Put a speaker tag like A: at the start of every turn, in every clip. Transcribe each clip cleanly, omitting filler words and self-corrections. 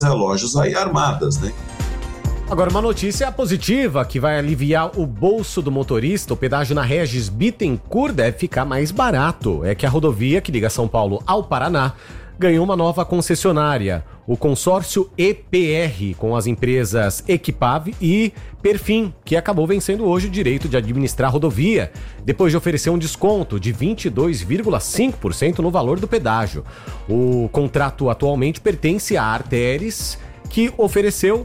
A: relógios aí armadas, né?
B: Agora, uma notícia positiva que vai aliviar o bolso do motorista. O pedágio na Regis Bittencourt deve ficar mais barato. É que a rodovia que liga São Paulo ao Paraná ganhou uma nova concessionária, o consórcio EPR, com as empresas Equipave e Perfim, que acabou vencendo hoje o direito de administrar a rodovia, depois de oferecer um desconto de 22,5% no valor do pedágio. O contrato atualmente pertence à Arteres, que ofereceu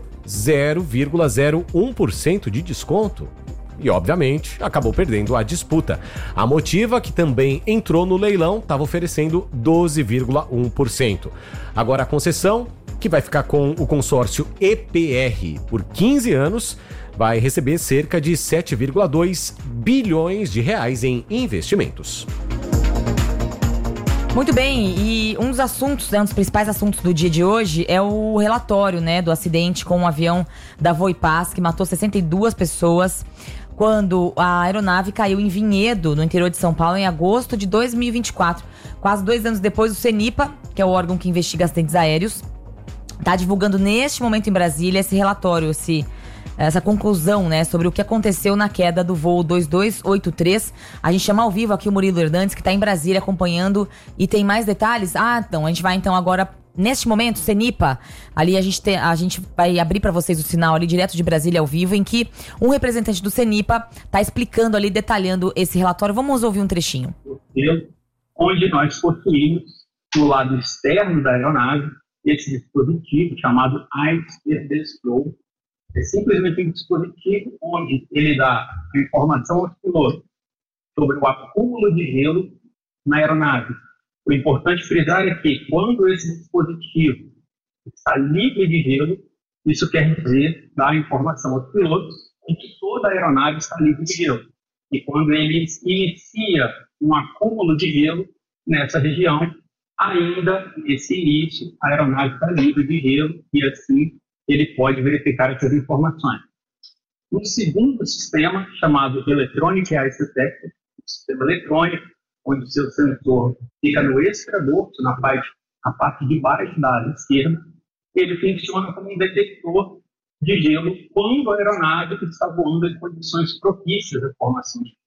B: 0,01% de desconto. E, obviamente, acabou perdendo a disputa. A Motiva, que também entrou no leilão, estava oferecendo 12,1%. Agora a concessão, que vai ficar com o consórcio EPR por 15 anos, vai receber cerca de 7,2 bilhões de reais em investimentos.
C: Muito bem, e um dos assuntos, um dos principais assuntos do dia de hoje é o relatório, do acidente com um avião da Voipaz, que matou 62 pessoas, quando a aeronave caiu em Vinhedo, no interior de São Paulo, em agosto de 2024. Quase 2 anos depois, o CENIPA, que é o órgão que investiga acidentes aéreos, está divulgando neste momento em Brasília esse relatório, essa conclusão, sobre o que aconteceu na queda do voo 2283. A gente chama ao vivo aqui o Murilo Hernandes, que está em Brasília acompanhando, e tem mais detalhes? Então, a gente vai agora, neste momento, CENIPA, ali a gente vai abrir para vocês o sinal ali direto de Brasília ao vivo, em que um representante do CENIPA está explicando ali, detalhando esse relatório. Vamos ouvir um trechinho.
D: Onde nós possuímos, no lado externo da aeronave, esse dispositivo chamado Ice Destroy. É simplesmente um dispositivo onde ele dá a informação aos pilotos sobre o acúmulo de gelo na aeronave. O importante frisar é que, quando esse dispositivo está livre de gelo, isso quer dizer dar a informação aos pilotos de que toda a aeronave está livre de gelo. E quando ele inicia um acúmulo de gelo nessa região, ainda nesse início, a aeronave está livre de gelo e assim ele pode verificar essas informações. Um segundo sistema, chamado Electronic Ice Detector, um sistema eletrônico, onde o seu sensor fica no extradorso, na parte de baixo da asa esquerda, ele funciona como um detector de gelo quando a aeronave está voando em condições propícias à formação de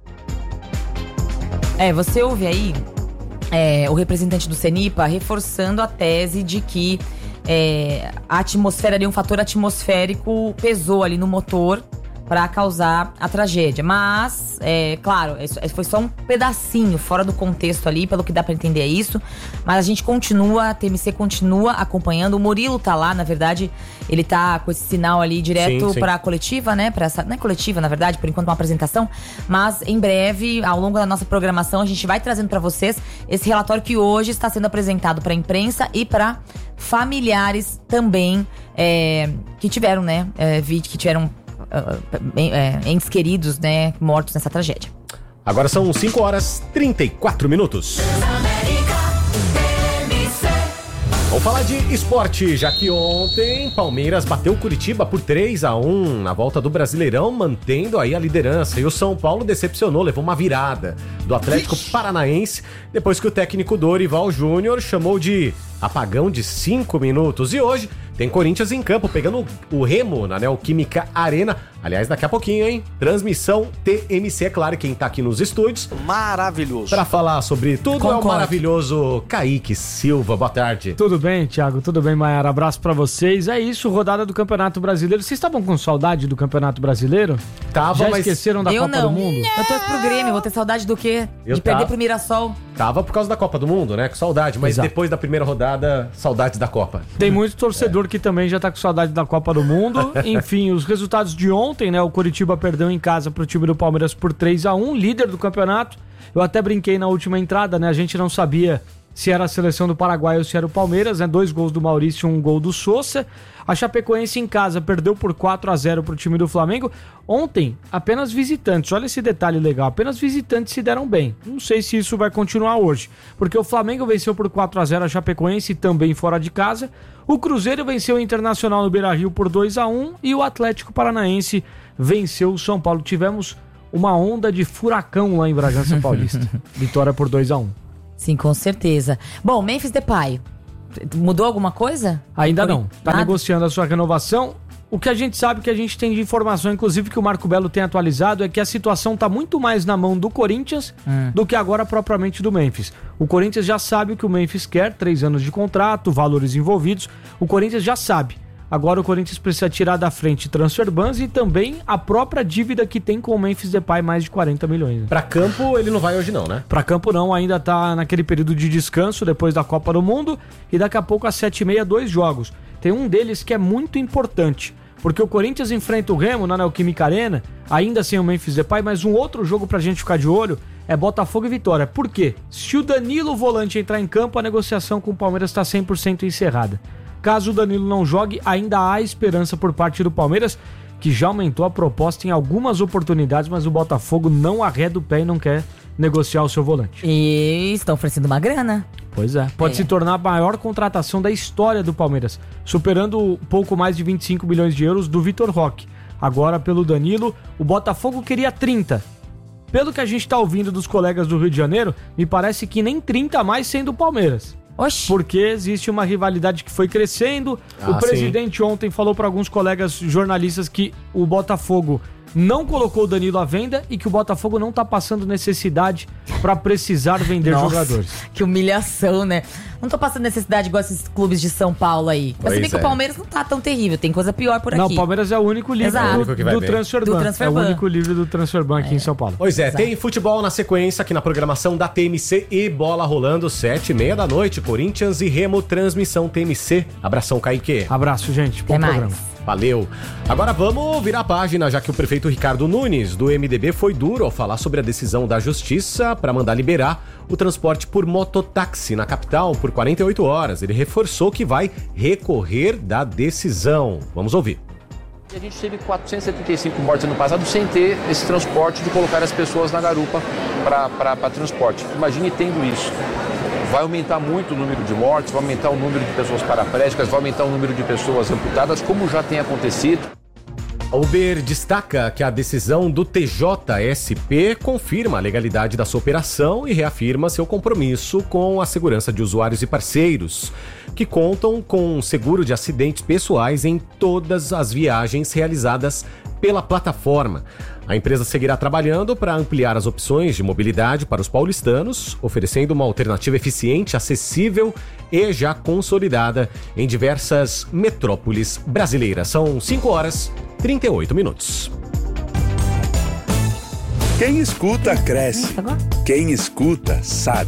D: gelo.
C: Você ouve aí o representante do CENIPA reforçando a tese de que a atmosfera ali, um fator atmosférico pesou ali no motor para causar a tragédia. Mas, claro, foi só um pedacinho fora do contexto ali, pelo que dá para entender isso. Mas a gente continua, a TMC continua acompanhando. O Murilo tá lá, na verdade, ele tá com esse sinal ali direto para a coletiva, não é coletiva, na verdade, por enquanto uma apresentação. Mas em breve, ao longo da nossa programação, a gente vai trazendo para vocês esse relatório que hoje está sendo apresentado para a imprensa e para familiares também que tiveram, que tiveram entes queridos, mortos nessa tragédia.
B: Agora são 5h34. Vamos falar de esporte, já que ontem Palmeiras bateu Curitiba por 3-1 na volta do Brasileirão, mantendo aí a liderança. E o São Paulo decepcionou, levou uma virada do Atlético Paranaense, depois que o técnico Dorival Júnior chamou de apagão de 5 minutos. E hoje tem Corinthians em campo, pegando o Remo na Neoquímica Arena. Aliás, daqui a pouquinho, hein? Transmissão TMC, é claro, quem tá aqui nos estúdios.
E: Maravilhoso.
B: Pra falar sobre tudo.
C: Concordo.
B: É o maravilhoso Kaique Silva. Boa tarde.
F: Tudo bem, Thiago? Tudo bem, Maiara? Abraço pra vocês. É isso, rodada do Campeonato Brasileiro. Vocês estavam com saudade do Campeonato Brasileiro?
B: Tava,
F: Já esqueceram da Copa do Mundo?
C: Eu torço pro Grêmio, vou ter saudade do quê? De perder pro Mirassol.
B: Tava por causa da Copa do Mundo, né? Com saudade, mas
F: Exato.
B: Depois da primeira rodada, saudades da Copa.
F: Tem muito torcedor que também já tá com saudade da Copa do Mundo. Enfim, os resultados de ontem, O Coritiba perdeu em casa pro time do Palmeiras por 3-1, líder do campeonato. Eu até brinquei na última entrada, A gente não sabia se era a seleção do Paraguai ou se era o Palmeiras, 2 gols do Maurício e 1 gol do Sousa. A Chapecoense em casa perdeu por 4-0 pro time do Flamengo. Ontem, apenas visitantes, olha esse detalhe legal, apenas visitantes se deram bem. Não sei se isso vai continuar hoje, porque o Flamengo venceu por 4-0 a Chapecoense, também fora de casa. O Cruzeiro venceu o Internacional no Beira-Rio por 2-1 e o Atlético Paranaense venceu o São Paulo. Tivemos uma onda de furacão lá em Bragança Paulista. Vitória por 2-1.
C: Sim, com certeza. Bom, Memphis Depay Mudou alguma coisa?
F: Ainda não. Tá
C: Nada?
F: negociando a sua renovação. O que a gente sabe, que a gente tem de informação, inclusive que o Marco Belo tem atualizado, é que a situação tá muito mais na mão do Corinthians do que agora propriamente do Memphis. O Corinthians já sabe o que o Memphis quer, 3 anos de contrato, valores envolvidos. O Corinthians já sabe. Agora o Corinthians precisa tirar da frente transfer bans e também a própria dívida que tem com o Memphis Depay, mais de 40 milhões.
B: Pra campo ele não vai hoje não, né?
F: Pra campo não, ainda tá naquele período de descanso depois da Copa do Mundo e daqui a pouco às 7h30, 2 jogos. Tem um deles que é muito importante, porque o Corinthians enfrenta o Remo na Neoquímica Arena, ainda sem o Memphis Depay, mas um outro jogo pra gente ficar de olho é Botafogo e Vitória. Por quê? Se o Danilo volante entrar em campo, a negociação com o Palmeiras está 100% encerrada. Caso o Danilo não jogue, ainda há esperança por parte do Palmeiras, que já aumentou a proposta em algumas oportunidades, mas o Botafogo não arreda o pé e não quer negociar o seu volante.
C: E estão oferecendo uma grana.
F: Pois é. Pode se tornar a maior contratação da história do Palmeiras, superando pouco mais de 25 milhões de euros do Vitor Roque. Agora, pelo Danilo, o Botafogo queria 30. Pelo que a gente tá ouvindo dos colegas do Rio de Janeiro, me parece que nem 30 a mais sendo o Palmeiras.
C: Oxi.
F: Porque existe uma rivalidade que foi crescendo. O presidente ontem falou para alguns colegas jornalistas que o Botafogo não colocou o Danilo à venda e que o Botafogo não tá passando necessidade para precisar vender jogadores.
C: Que humilhação, né? Não tô passando necessidade igual esses clubes de São Paulo aí. Mas se bem que o Palmeiras não tá tão terrível, tem coisa pior por aqui.
F: Não, o Palmeiras é o único livre do Transfer Ban.
C: É
F: o único livre do Transfer Ban aqui em São Paulo.
B: Pois é, tem futebol na sequência aqui na programação da TMC e bola rolando 7h30 da noite. Corinthians e Remo, transmissão TMC. Abração, Kaique.
F: Abraço, gente. Bom programa.
B: Valeu. Agora vamos virar a página, já que o prefeito Ricardo Nunes, do MDB, foi duro ao falar sobre a decisão da Justiça para mandar liberar o transporte por mototáxi na capital por 48 horas. Ele reforçou que vai recorrer da decisão. Vamos ouvir.
E: A gente teve 475 mortes ano passado sem ter esse transporte de colocar as pessoas na garupa para transporte. Imagine tendo isso. Vai aumentar muito o número de mortes, vai aumentar o número de pessoas paraplégicas, vai aumentar o número de pessoas amputadas, como já tem acontecido.
B: A Uber destaca que a decisão do TJSP confirma a legalidade da sua operação e reafirma seu compromisso com a segurança de usuários e parceiros, que contam com seguro de acidentes pessoais em todas as viagens realizadas pela plataforma. A empresa seguirá trabalhando para ampliar as opções de mobilidade para os paulistanos, oferecendo uma alternativa eficiente, acessível e já consolidada em diversas metrópoles brasileiras. São 5h38.
G: Quem escuta, cresce. Quem escuta, sabe.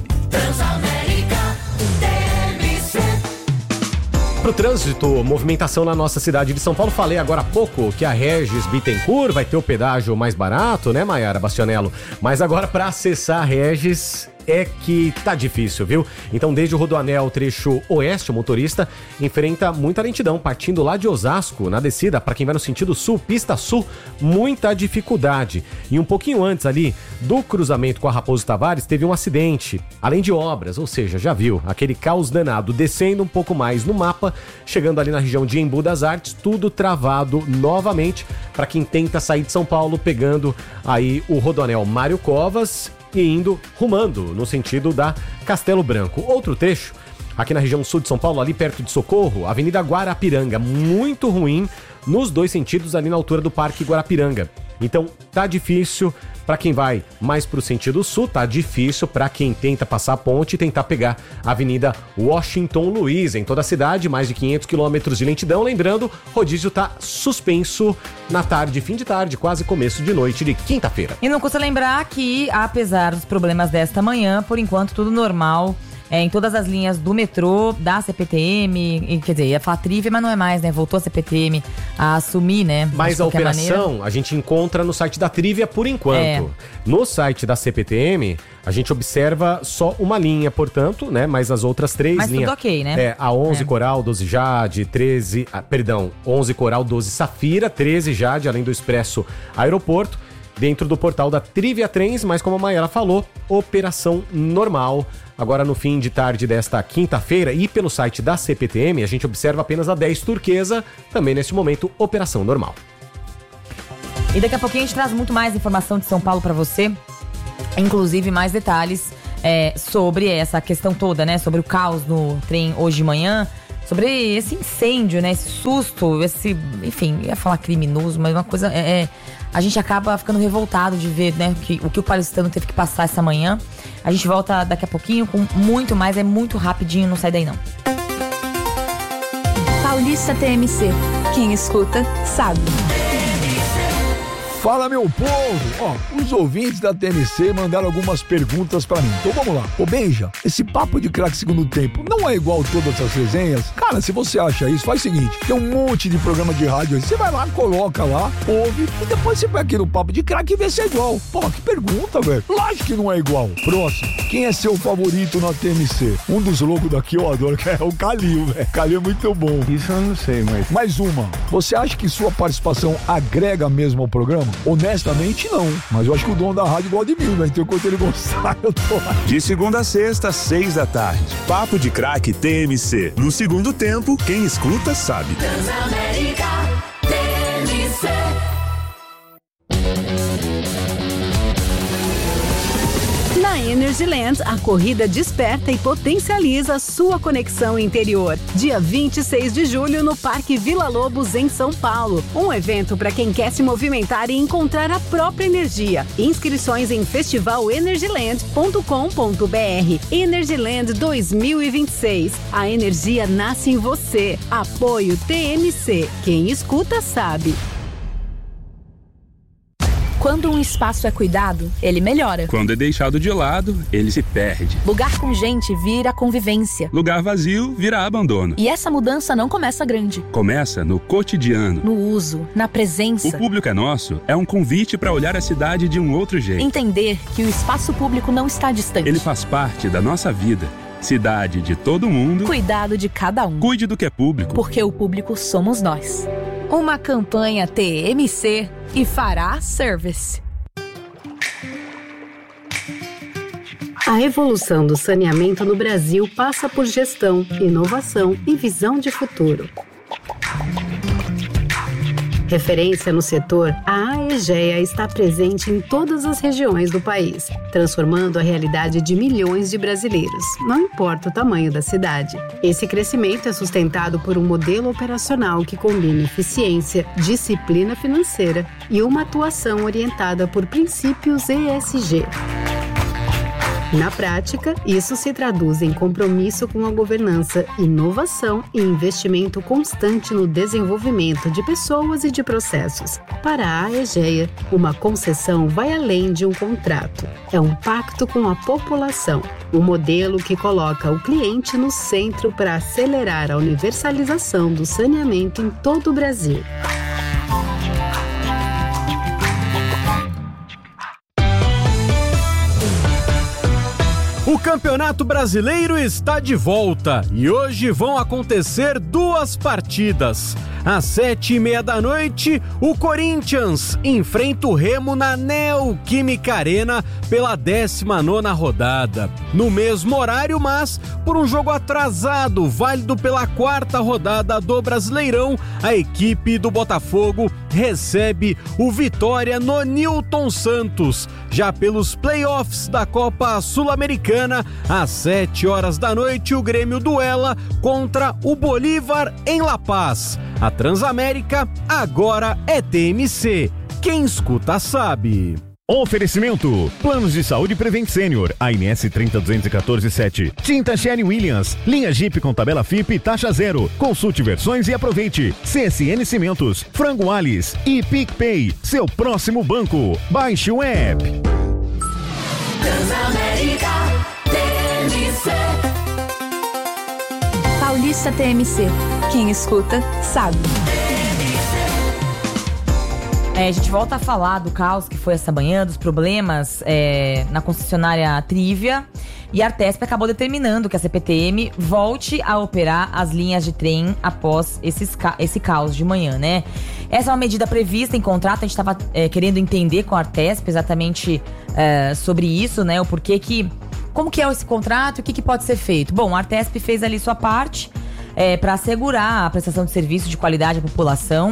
B: Para o trânsito, movimentação na nossa cidade de São Paulo. Falei agora há pouco que a Regis Bittencourt vai ter o pedágio mais barato, né, Maiara Bastianello? Mas agora, para acessar a Regis, é que tá difícil, viu? Então, desde o Rodoanel trecho oeste, o motorista enfrenta muita lentidão, partindo lá de Osasco, na descida, para quem vai no sentido sul, pista sul, muita dificuldade. E um pouquinho antes ali do cruzamento com a Raposo Tavares, teve um acidente, além de obras, ou seja, já viu, aquele caos danado, descendo um pouco mais no mapa, chegando ali na região de Embu das Artes, tudo travado novamente, para quem tenta sair de São Paulo, pegando aí o Rodoanel Mário Covas e indo, rumando no sentido da Castelo Branco. Outro trecho, aqui na região sul de São Paulo, ali perto de Socorro, Avenida Guarapiranga, muito ruim nos dois sentidos ali na altura do Parque Guarapiranga. Então, tá difícil para quem vai mais pro sentido sul, tá difícil para quem tenta passar a ponte e tentar pegar a Avenida Washington Luiz. Em toda a cidade, mais de 500 quilômetros de lentidão. Lembrando, rodízio tá suspenso na tarde, fim de tarde, quase começo de noite de quinta-feira.
C: E não custa lembrar que, apesar dos problemas desta manhã, por enquanto tudo normal. Em todas as linhas do metrô, da CPTM, quer dizer, ia falar Trivia, mas não é mais, né? Voltou a CPTM a assumir, né?
B: Mas a operação a gente encontra no site da Trivia por enquanto. No site da CPTM, a gente observa só uma linha, portanto, né? Mas as outras três linhas...
C: Mas tudo ok, né?
B: A 11 Coral, 12 Jade, 11 Coral, 12 Safira, 13 Jade, além do Expresso Aeroporto. Dentro do portal da Trivia Trens, mas como a Maiara falou, operação normal. Agora no fim de tarde desta quinta-feira e pelo site da CPTM, a gente observa apenas a 10 Turquesa, também neste momento, operação normal.
C: E daqui a pouquinho a gente traz muito mais informação de São Paulo para você, inclusive mais detalhes sobre essa questão toda, né? Sobre o caos no trem hoje de manhã. Sobre esse incêndio, né? Esse susto, enfim, ia falar criminoso, mas uma coisa a gente acaba ficando revoltado de ver, né? O que o paulistano teve que passar essa manhã. A gente volta daqui a pouquinho com muito mais, é muito rapidinho, não sai daí não.
H: Paulista TMC. Quem escuta, sabe.
I: Fala, meu povo! Os ouvintes da TMC mandaram algumas perguntas pra mim. Então vamos lá. Ô, Benja, esse papo de craque segundo tempo não é igual todas as resenhas? Cara, se você acha isso, faz o seguinte. Tem um monte de programa de rádio aí. Você vai lá, coloca lá, ouve, e depois você vai aqui no papo de craque e vê se é igual. Pô, que pergunta, velho. Lógico que não é igual. Próximo. Quem é seu favorito na TMC? Um dos loucos daqui eu adoro, que é o Calil, velho. Calil é muito bom.
J: Isso eu não sei, mas...
I: Mais uma. Você acha que sua participação agrega mesmo ao programa? Honestamente, não. Mas eu acho que o dono da rádio gosta de mim, né? Então, enquanto ele gostar, eu tô lá.
G: De segunda a sexta, 6h. Papo de craque TMC. No segundo tempo, quem escuta sabe.
H: Transamérica TMC. Na Energyland, a corrida desperta e potencializa sua conexão interior. Dia 26 de julho no Parque Vila Lobos, em São Paulo. Um evento para quem quer se movimentar e encontrar a própria energia. Inscrições em festivalenergyland.com.br. Energyland 2026. A energia nasce em você. Apoio TMC. Quem escuta sabe. Quando um espaço é cuidado, ele melhora.
K: Quando é deixado de lado, ele se perde.
H: Lugar com gente vira convivência.
K: Lugar vazio vira abandono.
H: E essa mudança não começa grande.
K: Começa no cotidiano.
H: No uso, na presença.
K: O Público é Nosso é um convite para olhar a cidade de um outro jeito.
H: Entender que o espaço público não está distante.
K: Ele faz parte da nossa vida. Cidade de todo mundo.
H: Cuidado de cada um.
K: Cuide do que é público.
H: Porque o público somos nós. Uma campanha TMC e Fará Service.
L: A evolução do saneamento no Brasil passa por gestão, inovação e visão de futuro. Referência no setor, a Aegea está presente em todas as regiões do país, transformando a realidade de milhões de brasileiros, não importa o tamanho da cidade. Esse crescimento é sustentado por um modelo operacional que combina eficiência, disciplina financeira e uma atuação orientada por princípios ESG. Na prática, isso se traduz em compromisso com a governança, inovação e investimento constante no desenvolvimento de pessoas e de processos. Para a Aegea, uma concessão vai além de um contrato. É um pacto com a população, um modelo que coloca o cliente no centro para acelerar a universalização do saneamento em todo o Brasil.
B: O Campeonato Brasileiro está de volta e hoje vão acontecer 2 partidas. Às 7h30, o Corinthians enfrenta o Remo na Neoquímica Arena pela 19ª rodada. No mesmo horário, mas por um jogo atrasado, válido pela 4ª rodada do Brasileirão, a equipe do Botafogo recebe o Vitória no Newton Santos. Já pelos playoffs da Copa Sul-Americana, às 7h, o Grêmio duela contra o Bolívar em La Paz. A Transamérica agora é TMC. Quem escuta sabe.
M: Oferecimento: Planos de Saúde Prevent Senior, ANS 302147. Tinta Sherry Williams, linha Jeep com tabela FIP e taxa zero. Consulte versões e aproveite. CSN Cimentos, Frango Alice e PicPay, seu próximo banco. Baixe o app.
H: Transamérica TMC. Paulista TMC. Quem escuta, sabe.
C: A gente volta a falar do caos que foi essa manhã, dos problemas na concessionária Trívia. E a Artesp acabou determinando que a CPTM volte a operar as linhas de trem após esse caos de manhã, né? Essa é uma medida prevista em contrato. A gente estava querendo entender com a Artesp exatamente sobre isso, né? O porquê que... Como que é esse contrato e o que pode ser feito? Bom, a Artesp fez ali sua parte para assegurar a prestação de serviço de qualidade à população.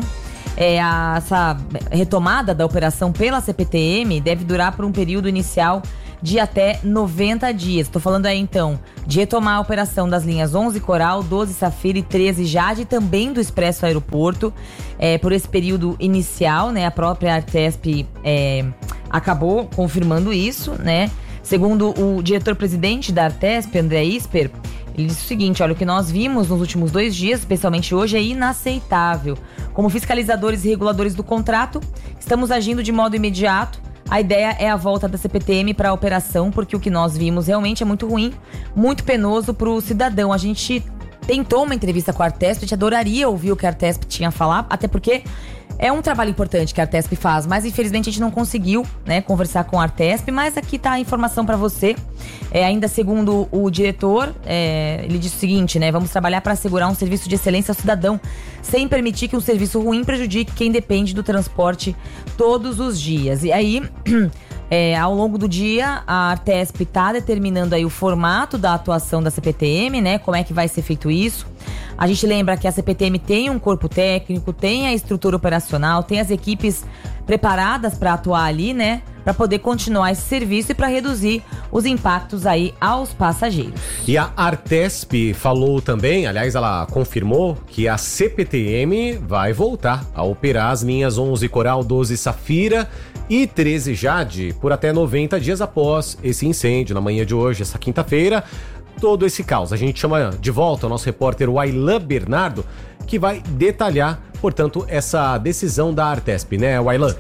C: Essa retomada da operação pela CPTM deve durar por um período inicial de até 90 dias. Estou falando aí, então, de retomar a operação das linhas 11 Coral, 12 Safira e 13 Jade, e também do Expresso Aeroporto. Por esse período inicial, né, a própria Artesp acabou confirmando isso, né? Segundo o diretor-presidente da Artesp, André Isper, ele disse o seguinte: olha, o que nós vimos nos últimos 2 dias, especialmente hoje, é inaceitável. Como fiscalizadores e reguladores do contrato, estamos agindo de modo imediato. A ideia é a volta da CPTM para a operação, porque o que nós vimos realmente é muito ruim, muito penoso para o cidadão. A gente tentou uma entrevista com a Artesp, a gente adoraria ouvir o que a Artesp tinha a falar, até porque é um trabalho importante que a Artesp faz, mas infelizmente a gente não conseguiu, né, conversar com a Artesp. Mas aqui tá a informação para você. Ainda segundo o diretor, ele disse o seguinte, né: vamos trabalhar para assegurar um serviço de excelência ao cidadão, sem permitir que um serviço ruim prejudique quem depende do transporte todos os dias. E aí, ao longo do dia, a Artesp está determinando aí o formato da atuação da CPTM, né? Como é que vai ser feito isso. A gente lembra que a CPTM tem um corpo técnico, tem a estrutura operacional, tem as equipes preparadas para atuar ali, né? Para poder continuar esse serviço e para reduzir os impactos aí aos passageiros.
B: E a Artesp falou também, aliás, ela confirmou que a CPTM vai voltar a operar as linhas 11 Coral, 12 Safira e 13 Jade por até 90 dias após esse incêndio na manhã de hoje, essa quinta-feira. Todo esse caos. A gente chama de volta o nosso repórter Wailan Bernardo, que vai detalhar, portanto, essa decisão da Artesp, né, Wailan?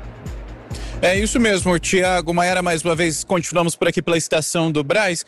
J: É isso mesmo, Tiago Maiara, mais uma vez continuamos por aqui pela estação do Brás.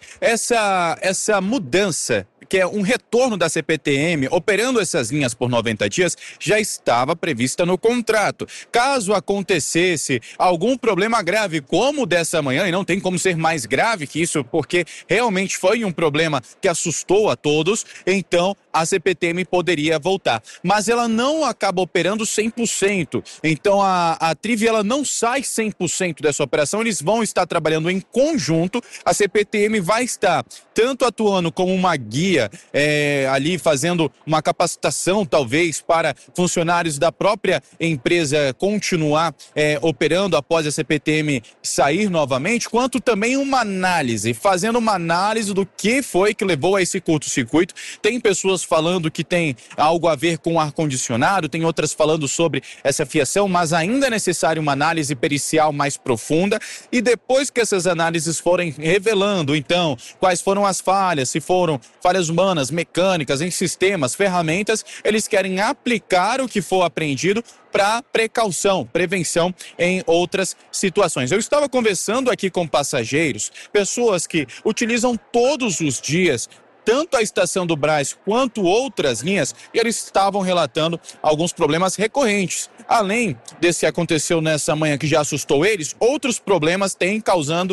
J: Essa mudança, que é um retorno da CPTM operando essas linhas por 90 dias, já estava prevista no contrato. Caso acontecesse algum problema grave como o dessa manhã, e não tem como ser mais grave que isso, porque realmente foi um problema que assustou a todos, então a CPTM poderia voltar. Mas ela não acaba operando 100%. Então a Triv, ela não sai 100% dessa operação, eles vão estar trabalhando em conjunto. A CPTM vai estar tanto atuando como uma guia, ali fazendo uma capacitação talvez para funcionários da própria empresa continuar operando após a CPTM sair novamente, quanto também uma análise, fazendo uma análise do que foi que levou a esse curto-circuito. Tem pessoas falando que tem algo a ver com ar-condicionado, tem outras falando sobre essa fiação, mas ainda é necessário uma análise pericial mais profunda, e depois que essas análises forem revelando, então, quais foram as falhas, se foram falhas humanas, mecânicas, em sistemas, ferramentas, eles querem aplicar o que for aprendido para precaução, prevenção em outras situações. Eu estava conversando aqui com passageiros, pessoas que utilizam todos os dias tanto a estação do Brás quanto outras linhas, e eles estavam relatando alguns problemas recorrentes. Além desse que aconteceu nessa manhã que já assustou eles, outros problemas têm causado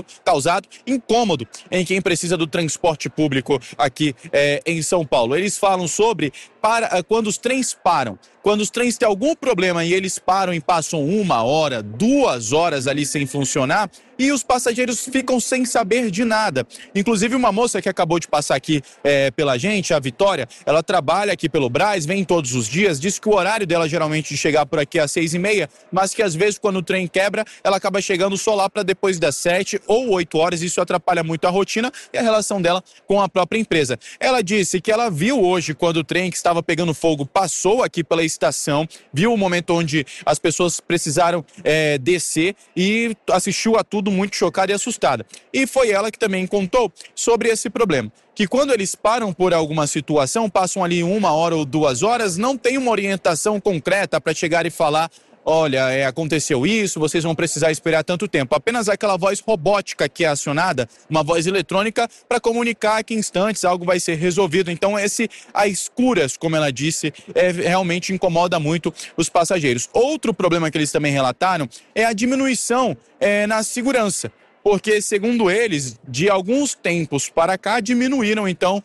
J: incômodo em quem precisa do transporte público aqui em São Paulo. Eles falam sobre quando os trens param. Quando os trens têm algum problema e eles param e passam 1 hora, 2 horas ali sem funcionar, e os passageiros ficam sem saber de nada. Inclusive uma moça que acabou de passar aqui pela gente, a Vitória, ela trabalha aqui pelo Brás, vem todos os dias, diz que o horário dela geralmente de chegar por aqui é às 6h30, mas que às vezes quando o trem quebra, ela acaba chegando só lá para depois das 7 ou 8 horas, isso atrapalha muito a rotina e a relação dela com a própria empresa. Ela disse que ela viu hoje quando o trem que estava pegando fogo passou aqui pela estação, viu o momento onde as pessoas precisaram descer e assistiu a tudo muito chocada e assustada. E foi ela que também contou sobre esse problema, que quando eles param por alguma situação, passam ali 1 hora ou 2 horas, não tem uma orientação concreta para chegar e falar: olha, aconteceu isso, vocês vão precisar esperar tanto tempo. Apenas aquela voz robótica que é acionada, uma voz eletrônica, para comunicar que em instantes algo vai ser resolvido. Então a escuras, como ela disse, realmente incomoda muito os passageiros. Outro problema que eles também relataram é a diminuição na segurança. Porque, segundo eles, de alguns tempos para cá, diminuíram, então,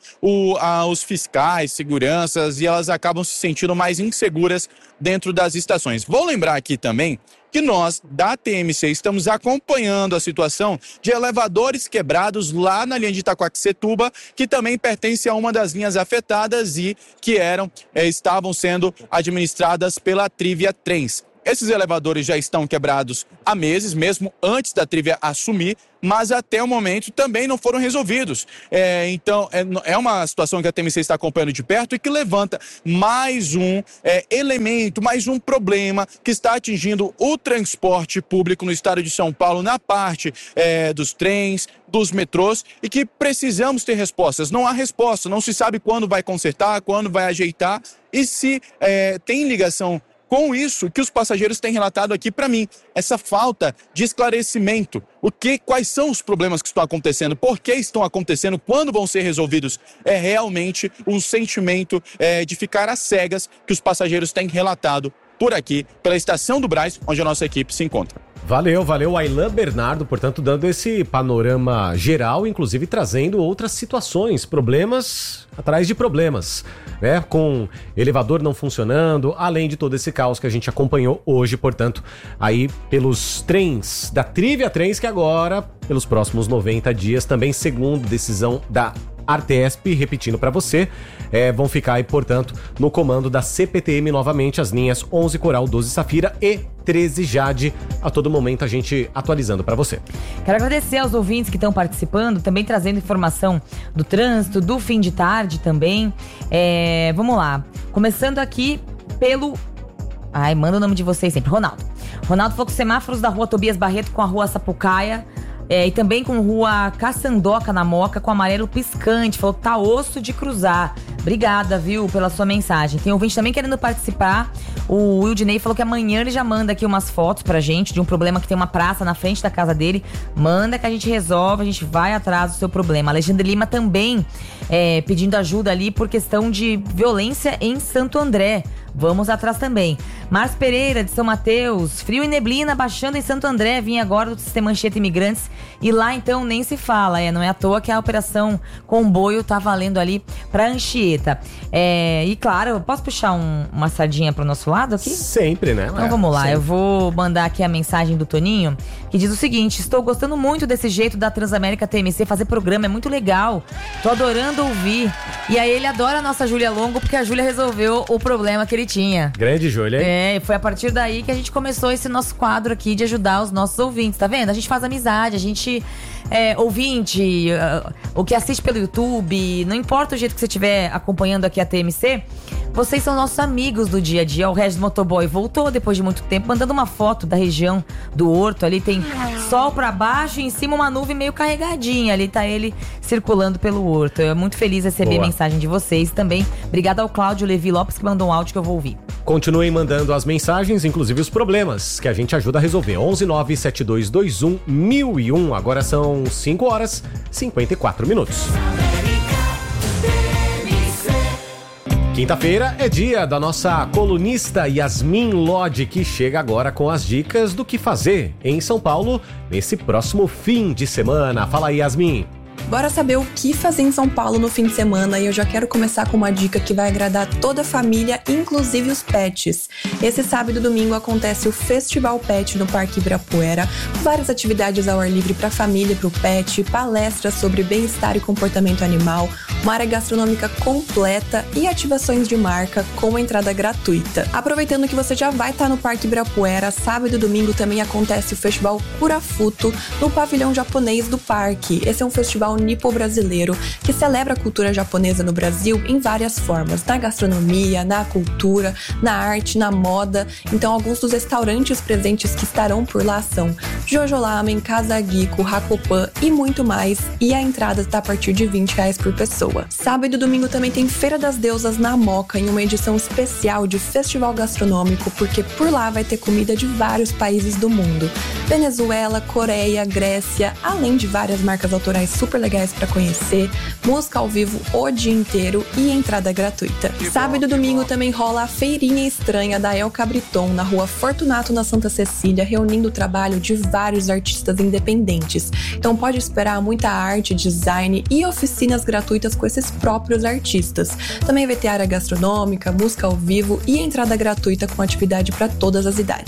J: os fiscais, seguranças, e elas acabam se sentindo mais inseguras dentro das estações. Vou lembrar aqui também que nós, da TMC, estamos acompanhando a situação de elevadores quebrados lá na linha de Itaquaquecetuba, que também pertence a uma das linhas afetadas e que estavam sendo administradas pela Trivia Trens. Esses elevadores já estão quebrados há meses, mesmo antes da Trivia assumir, mas até o momento também não foram resolvidos. Então, é uma situação que a TMC está acompanhando de perto e que levanta mais um elemento, mais um problema que está atingindo o transporte público no estado de São Paulo, na parte dos trens, dos metrôs, e que precisamos ter respostas. Não há resposta, não se sabe quando vai consertar, quando vai ajeitar e se tem ligação com isso que os passageiros têm relatado aqui para mim, essa falta de esclarecimento. Quais são os problemas que estão acontecendo, por que estão acontecendo, quando vão ser resolvidos? É realmente um sentimento de ficar às cegas que os passageiros têm relatado por aqui, pela Estação do Brás, onde a nossa equipe se encontra.
B: Valeu, Aylan Bernardo, portanto, dando esse panorama geral, inclusive trazendo outras situações, problemas atrás de problemas, né? Com elevador não funcionando, além de todo esse caos que a gente acompanhou hoje, portanto, aí pelos trens, da Trivia Trens, que agora, pelos próximos 90 dias, também segundo decisão da Artesp, repetindo para você, vão ficar aí, portanto, no comando da CPTM novamente, as linhas 11 Coral, 12 Safira e 13 Jade, a todo momento a gente atualizando para você.
C: Quero agradecer aos ouvintes que estão participando, também trazendo informação do trânsito, do fim de tarde também. Vamos lá, começando aqui pelo... manda o nome de vocês sempre, Ronaldo falou que os semáforos da rua Tobias Barreto com a rua Sapucaia e também com rua Caçandoca na Moca com amarelo piscante, falou que tá osso de cruzar. Obrigada, viu, pela sua mensagem. Tem ouvinte também querendo participar. O Wildinei falou que amanhã ele já manda aqui umas fotos pra gente de um problema que tem uma praça na frente da casa dele. Manda que a gente resolve, a gente vai atrás do seu problema. Alexandre Lima também pedindo ajuda ali por questão de violência em Santo André. Vamos atrás também. Márcio Pereira, de São Mateus. Frio e neblina baixando em Santo André. Vim agora do Sistema Anchieta Imigrantes. E lá, então, nem se fala. Não é à toa que a operação comboio tá valendo ali pra Anchieta. E claro, eu posso puxar uma sardinha pro nosso lado aqui?
B: Sempre, né?
C: Então vamos lá.
B: Sempre.
C: Eu vou mandar aqui a mensagem do Toninho, que diz o seguinte: estou gostando muito desse jeito da Transamérica TMC fazer programa. É muito legal. Tô adorando ouvir. E aí ele adora a nossa Júlia Longo, porque a Júlia resolveu o problema que ele tinha.
B: Grande Júlia, hein?
C: E foi a partir daí que a gente começou esse nosso quadro aqui de ajudar os nossos ouvintes, tá vendo? A gente faz amizade, a gente ouvinte, o que assiste pelo YouTube, não importa o jeito que você estiver acompanhando aqui a TMC, vocês são nossos amigos do dia a dia. O Regis Motoboy voltou depois de muito tempo, mandando uma foto da região do Horto. Ali tem sol pra baixo e em cima uma nuvem meio carregadinha. Ali tá ele circulando pelo Horto. Eu muito feliz de receber a mensagem de vocês também. Obrigada ao Cláudio Levi Lopes, que mandou um áudio que eu vou ouvir.
B: Continuem mandando as mensagens, inclusive os problemas, que a gente ajuda a resolver. 11972211001. Agora são 5 horas e 54 minutos. Quinta-feira é dia da nossa colunista Yasmin Lodge, que chega agora com as dicas do que fazer em São Paulo nesse próximo fim de semana. Fala aí, Yasmin.
N: Bora saber o que fazer em São Paulo no fim de semana, e eu já quero começar com uma dica que vai agradar toda a família, inclusive os pets. Esse sábado e domingo acontece o Festival Pet no Parque Ibirapuera, várias atividades ao ar livre para a família e para o pet, palestras sobre bem-estar e comportamento animal, uma área gastronômica completa e ativações de marca com entrada gratuita. Aproveitando que você já vai estar no Parque Ibirapuera, sábado e domingo também acontece o Festival Curafuto no pavilhão japonês do parque. Esse é um festival nipo-brasileiro que celebra a cultura japonesa no Brasil em várias formas, na gastronomia, na cultura, na arte, na moda. Então, alguns dos restaurantes presentes que estarão por lá são Jojo Lamen, Casa Gico, Hakopan e muito mais, e a entrada está a partir de R$20 por pessoa. Sábado e domingo também tem Feira das Deusas na Moca, em uma edição especial de festival gastronômico, porque por lá vai ter comida de vários países do mundo. Venezuela, Coreia, Grécia, além de várias marcas autorais super legais para conhecer, música ao vivo o dia inteiro e entrada gratuita. Sábado e domingo também rola a Feirinha Estranha da El Cabriton, na rua Fortunato, na Santa Cecília, reunindo o trabalho de vários artistas independentes. Então pode esperar muita arte, design e oficinas gratuitas com esses próprios artistas. Também vai ter área gastronômica, música ao vivo e entrada gratuita com atividade para todas as idades.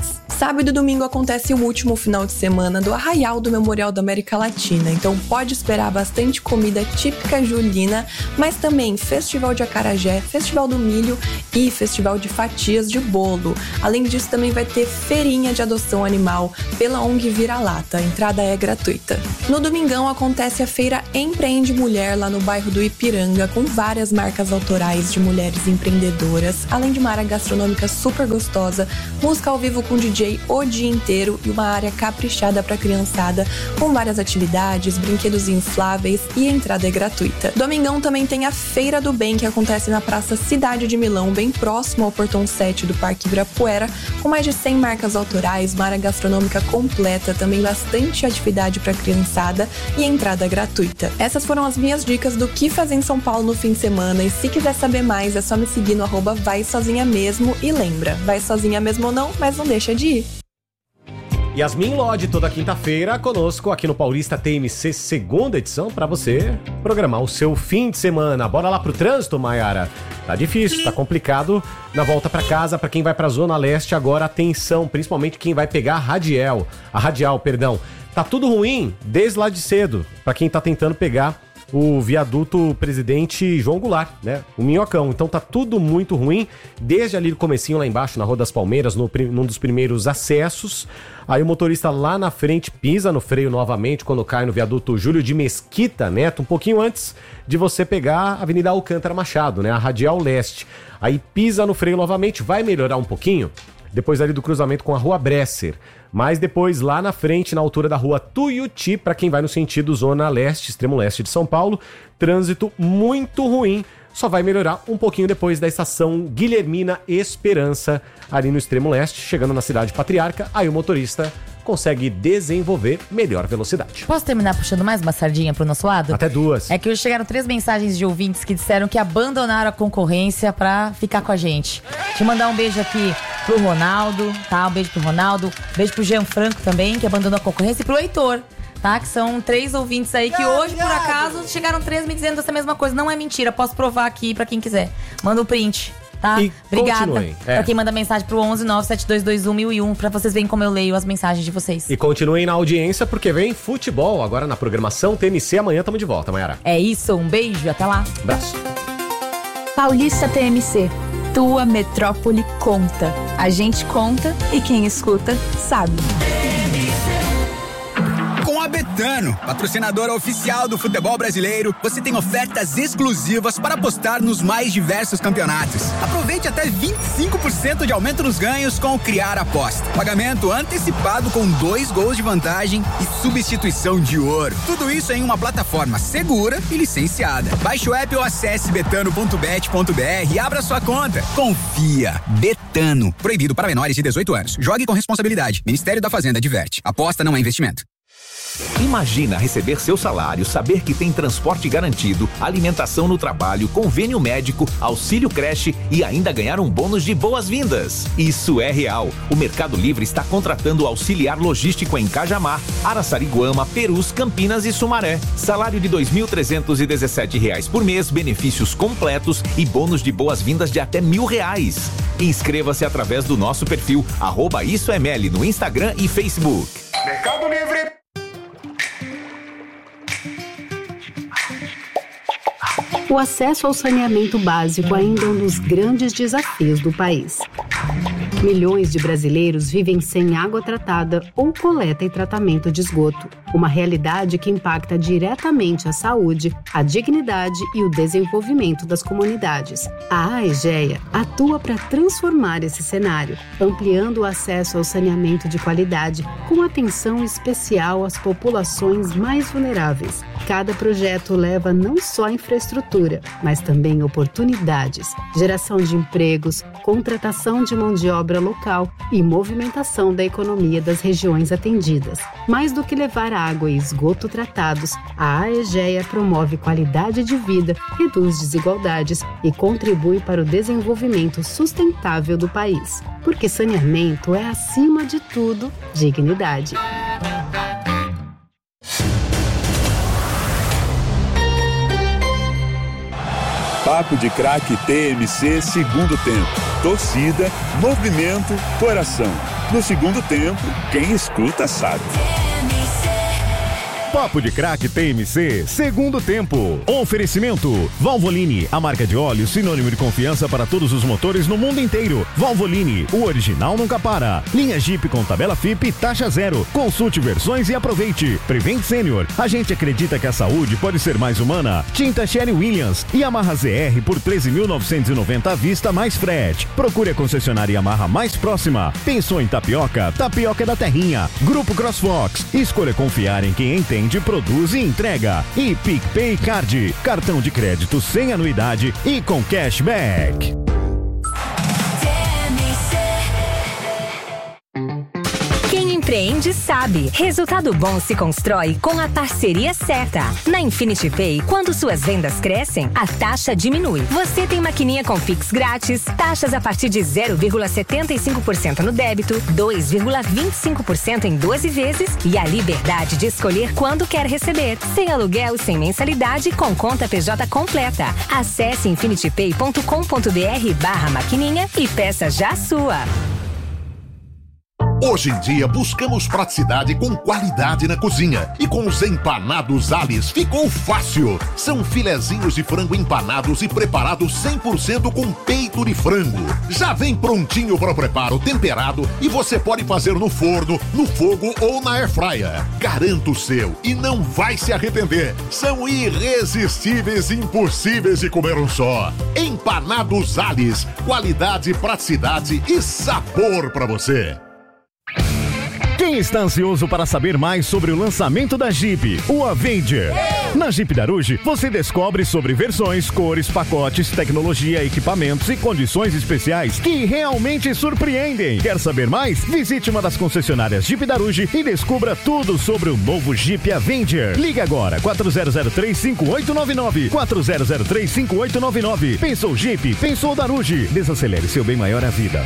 N: Sábado e domingo acontece o último final de semana do Arraial do Memorial da América Latina, então pode esperar bastante comida típica julina, mas também Festival de Acarajé, Festival do Milho e Festival de Fatias de Bolo. Além disso, também vai ter feirinha de adoção animal pela ONG Vira-Lata, a entrada é gratuita. No domingão acontece a Feira Empreende Mulher lá no bairro do Ipiranga, com várias marcas autorais de mulheres empreendedoras, além de uma área gastronômica super gostosa, música ao vivo com DJ o dia inteiro e uma área caprichada para criançada, com várias atividades, brinquedos infláveis e a entrada é gratuita. Domingão também tem a Feira do Bem, que acontece na Praça Cidade de Milão, bem próximo ao Portão 7 do Parque Ibirapuera, com mais de 100 marcas autorais, uma área gastronômica completa, também bastante atividade para criançada e a entrada gratuita. Essas foram as minhas dicas do que fazer em São Paulo no fim de semana, e se quiser saber mais é só me seguir no @vaisozinhamesmo, e lembra, vai sozinha mesmo ou não, mas não deixa de ir.
B: Yasmin Lodge, toda quinta-feira, conosco aqui no Paulista TMC, segunda edição, pra você programar o seu fim de semana. Bora lá pro trânsito, Mayara? Tá difícil, tá complicado na volta pra casa. Pra quem vai pra Zona Leste, agora atenção, principalmente quem vai pegar a Radial, Tá tudo ruim desde lá de cedo, pra quem tá tentando pegar o viaduto Presidente João Goulart, né? O Minhocão. Então tá tudo muito ruim, desde ali do comecinho lá embaixo, na Rua das Palmeiras, num dos primeiros acessos. Aí o motorista lá na frente pisa no freio novamente quando cai no viaduto Júlio de Mesquita Neto, um pouquinho antes de você pegar a Avenida Alcântara Machado, né? A Radial Leste. Aí pisa no freio novamente, vai melhorar um pouquinho depois ali do cruzamento com a Rua Bresser. Mas depois, lá na frente, na altura da Rua Tuiuti, para quem vai no sentido Zona Leste, extremo leste de São Paulo, trânsito muito ruim. Só vai melhorar um pouquinho depois da estação Guilhermina Esperança, ali no extremo leste, chegando na cidade Patriarca. Aí o motorista consegue desenvolver melhor velocidade.
C: Posso terminar puxando mais uma sardinha pro nosso lado?
B: Até 2.
C: É que hoje chegaram 3 mensagens de ouvintes que disseram que abandonaram a concorrência pra ficar com a gente. Deixa eu mandar um beijo aqui pro Ronaldo, tá? Um beijo pro Ronaldo, beijo pro Jean Franco também, que abandonou a concorrência, e pro Heitor, tá? Que são 3 ouvintes aí que hoje, por acaso, chegaram 3 me dizendo essa mesma coisa. Não é mentira, posso provar aqui pra quem quiser. Manda um print. Tá?
B: E
C: obrigada.
B: Continuem.
C: Pra quem manda mensagem pro 11 97221 1001, pra vocês verem como eu leio as mensagens de vocês.
B: E continuem na audiência, porque vem futebol agora na programação TMC. Amanhã tamo de volta, Mayara.
C: É isso, um beijo, até lá.
B: Abraço.
O: Paulista TMC, tua metrópole conta. A gente conta e quem escuta sabe.
P: Com a Betano, patrocinadora oficial do futebol brasileiro, você tem ofertas exclusivas para apostar nos mais diversos campeonatos. Aproveite até 25% de aumento nos ganhos com o Criar Aposta. Pagamento antecipado com 2 gols de vantagem e substituição de ouro. Tudo isso em uma plataforma segura e licenciada. Baixe o app ou acesse betano.bet.br e abra sua conta. Confia. Betano. Proibido para menores de 18 anos. Jogue com responsabilidade. Ministério da Fazenda adverte. Aposta não é investimento.
Q: Imagina receber seu salário, saber que tem transporte garantido, alimentação no trabalho, convênio médico, auxílio creche e ainda ganhar um bônus de boas-vindas. Isso é real. O Mercado Livre está contratando auxiliar logístico em Cajamar, Araçariguama, Perus, Campinas e Sumaré. Salário de R$ 2.317 por mês, benefícios completos e bônus de boas-vindas de até R$1.000. Inscreva-se através do nosso perfil @IsoML no Instagram e Facebook.
R: Mercado Livre.
L: O acesso ao saneamento básico ainda é um dos grandes desafios do país. Milhões de brasileiros vivem sem água tratada ou coleta e tratamento de esgoto. Uma realidade que impacta diretamente a saúde, a dignidade e o desenvolvimento das comunidades. A AEGEA atua para transformar esse cenário, ampliando o acesso ao saneamento de qualidade, com atenção especial às populações mais vulneráveis. Cada projeto leva não só infraestrutura, mas também oportunidades, geração de empregos, contratação de mão de obra local e movimentação da economia das regiões atendidas. Mais do que levar água e esgoto tratados, a AEGEA promove qualidade de vida, reduz desigualdades e contribui para o desenvolvimento sustentável do país. Porque saneamento é, acima de tudo, dignidade.
G: Papo de Craque TMC, segundo tempo. torcida, movimento, coração. No segundo tempo, quem escuta sabe.
M: Papo de Craque TMC, segundo tempo. Oferecimento: Valvoline, a marca de óleo sinônimo de confiança para todos os motores no mundo inteiro. Valvoline, o original nunca para. Linha Jeep com tabela FIP taxa zero. Consulte versões e aproveite. Prevent Senior, a gente acredita que a saúde pode ser mais humana. Tinta Sherwin-Williams e Yamaha ZR por 13.990 à vista mais frete. Procure a concessionária Yamaha mais próxima. Pensou em tapioca? Tapioca da Terrinha. Grupo CrossFox, escolha confiar em quem entende, produz e entrega. E PicPay Card, cartão de crédito sem anuidade e com cashback.
R: Quem empreende sabe. Resultado bom se constrói com a parceria certa. Na Infinity Pay, quando suas vendas crescem, a taxa diminui. Você tem maquininha com Pix grátis, taxas a partir de 0,75% no débito, 2,25% em 12 vezes e a liberdade de escolher quando quer receber. Sem aluguel, sem mensalidade, com conta PJ completa. Acesse infinitypay.com.br/maquininha e peça já a sua.
S: Hoje em dia buscamos praticidade com qualidade na cozinha. E com os empanados Alice ficou fácil. São filezinhos de frango empanados e preparados 100% com peito de frango. Já vem prontinho para o preparo, temperado, e você pode fazer no forno, no fogo ou na airfryer. Garanta o seu e não vai se arrepender. São irresistíveis e impossíveis de comer um só. Empanados Alice, qualidade, praticidade e sabor para você.
M: Quem está ansioso para saber mais sobre o lançamento da Jeep, o Avenger? Na Jeep Daruge, você descobre sobre versões, cores, pacotes, tecnologia, equipamentos e condições especiais que realmente surpreendem. Quer saber mais? Visite uma das concessionárias Jeep Daruge e descubra tudo sobre o novo Jeep Avenger. Ligue agora, 4003-5899. 4003-5899. Pensou Jeep? Pensou Daruge. Desacelere seu bem maior à vida.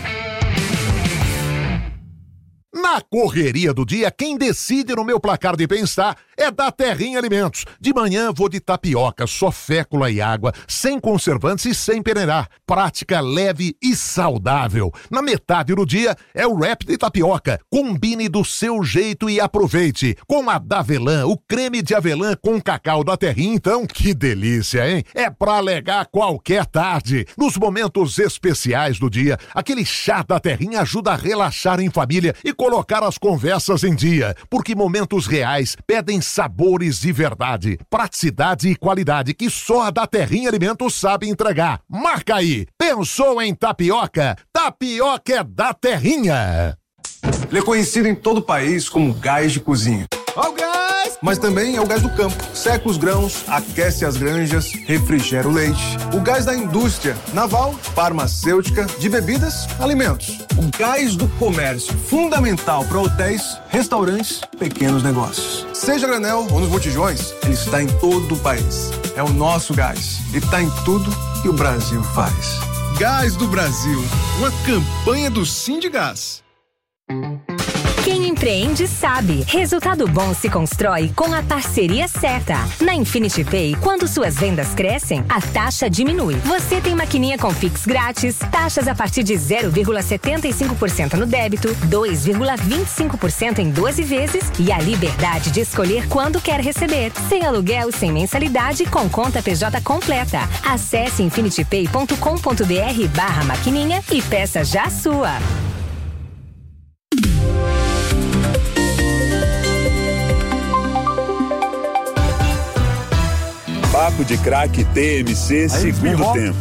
S: Na correria do dia, quem decide no meu placar de bem-estar é da Terrinha Alimentos. De manhã vou de tapioca, só fécula e água, sem conservantes e sem peneirar. Prática, leve e saudável. Na metade do dia é o wrap de tapioca. Combine do seu jeito e aproveite. Com a Davelã, o creme de avelã com cacau da Terrinha, então, que delícia, hein? É pra alegar qualquer tarde. Nos momentos especiais do dia, aquele chá da Terrinha ajuda a relaxar em família e colocar as conversas em dia, porque momentos reais pedem sabores de verdade, praticidade e qualidade que só a da Terrinha Alimentos sabe entregar. Marca aí! Pensou em tapioca? Tapioca é da Terrinha!
T: Ele é conhecido em todo o país como gás de cozinha. Ó o gás! Mas também é o gás do campo. Seca os grãos, aquece as granjas, refrigera o leite. O gás da indústria naval, farmacêutica, de bebidas, alimentos. O gás do comércio, fundamental para hotéis, restaurantes, pequenos negócios. Seja granel ou nos botijões, ele está em todo o país. É o nosso gás e está em tudo que o Brasil faz.
U: Gás do Brasil, uma campanha do Sindigás.
R: Quem empreende sabe. Resultado bom se constrói com a parceria certa. Na Infinity Pay, quando suas vendas crescem, a taxa diminui. Você tem maquininha com Pix grátis, taxas a partir de 0,75% no débito, 2,25% em 12 vezes e a liberdade de escolher quando quer receber. Sem aluguel, sem mensalidade, com conta PJ completa. Acesse infinitypay.com.br/maquininha e peça já a sua.
G: Papo de Craque TMC, segundo tempo.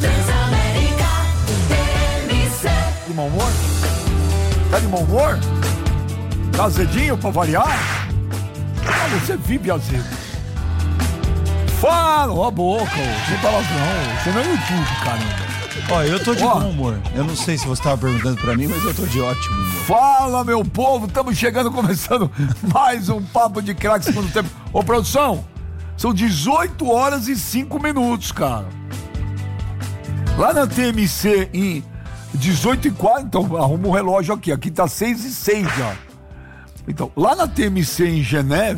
I: De mau humor? Tá de mau humor? Tá azedinho pra variar? Ah, você vive azedo. Fala a boca, sem palavrão. Você não é YouTube, caramba.
V: Ó, eu tô de bom humor. Eu não sei se você tava perguntando pra mim, mas eu tô de ótimo humor.
I: Fala, meu povo. Estamos chegando, começando mais um Papo de Craque segundo tempo. Ô, produção, são 18 horas e 5 minutos, cara. Lá na TMC, em 18h04, então arruma um relógio aqui. Aqui tá 6h06 já. Então, lá na TMC em Geneve,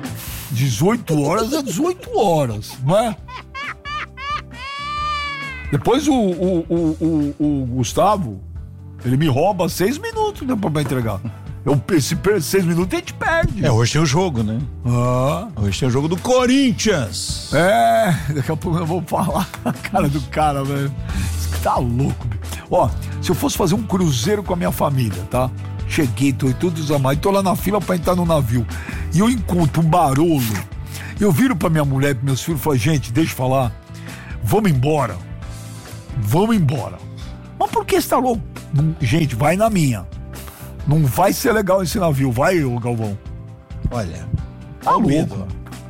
I: 18 horas é 18 horas, não é? Depois o Gustavo, ele me rouba 6 minutos pra entregar. Esse 6 minutos a gente perde.
V: Hoje tem o jogo, né? Hoje tem o jogo do Corinthians.
I: Daqui a pouco eu vou falar a cara do cara, velho. Tá louco. Ó, se eu fosse fazer um cruzeiro com a minha família, tá? Cheguei, tô tudo desamado, tô lá na fila pra entrar no navio. E eu encontro um barolo. Eu viro pra minha mulher, pros meus filhos e falo, gente, deixa eu falar. Vamos embora. Mas por que você tá louco? Gente, vai na minha. Não vai ser legal esse navio, vai, Galvão?
V: Olha,
I: tá louco.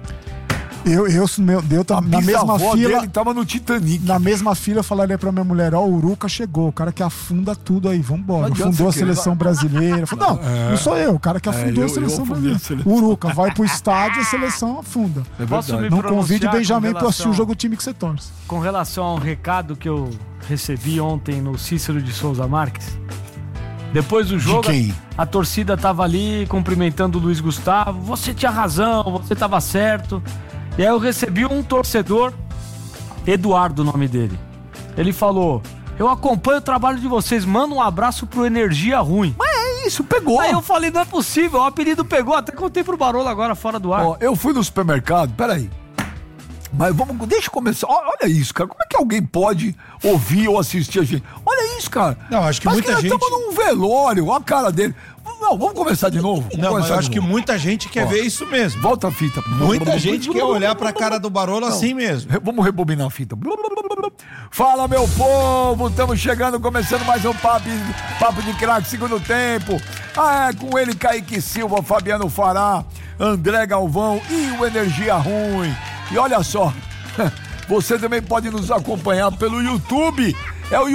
A: Eu tava na mesma fila.
I: Ele tava no Titanic.
A: Na mesma fila eu falaria pra minha mulher, o Uruca chegou, o cara que afunda tudo aí, vambora. Afundou a seleção brasileira. Falei, não sou eu, o cara que afundou a seleção brasileira. Uruca, vai pro estádio e a seleção afunda. Não convide o Benjamin pra assistir o jogo do time que você torce.
F: Com relação ao recado que eu recebi ontem no Cícero de Souza Marques, depois do jogo, a torcida tava ali cumprimentando o Luiz Gustavo. Você tinha razão, você tava certo. E aí eu recebi um torcedor, Eduardo, o nome dele. Ele falou, eu acompanho o trabalho de vocês, manda um abraço pro Energia Ruim.
I: Mas é isso, pegou.
F: Aí eu falei, não é possível, o apelido pegou, até contei pro Barolo agora fora do ar.
I: Ó, eu fui no supermercado, peraí. Mas deixa eu começar. Olha isso, cara. Como é que alguém pode ouvir ou assistir a gente? Olha isso, cara.
V: Não, acho que muita gente...
I: Nós estamos num velório, olha a cara dele. Não, vamos começar de novo.
V: Mas eu acho que muita gente quer ver isso mesmo.
I: Volta a fita.
V: Muita gente quer olhar pra cara do Barolo assim mesmo.
I: Vamos rebobinar a fita. Fala, meu povo. Estamos chegando, começando mais um Papo de Craque, segundo tempo. Com ele, Kaique Silva, Fabiano Fará, André Galvão e o Energia Ruim. E olha só, você também pode nos acompanhar pelo YouTube. É o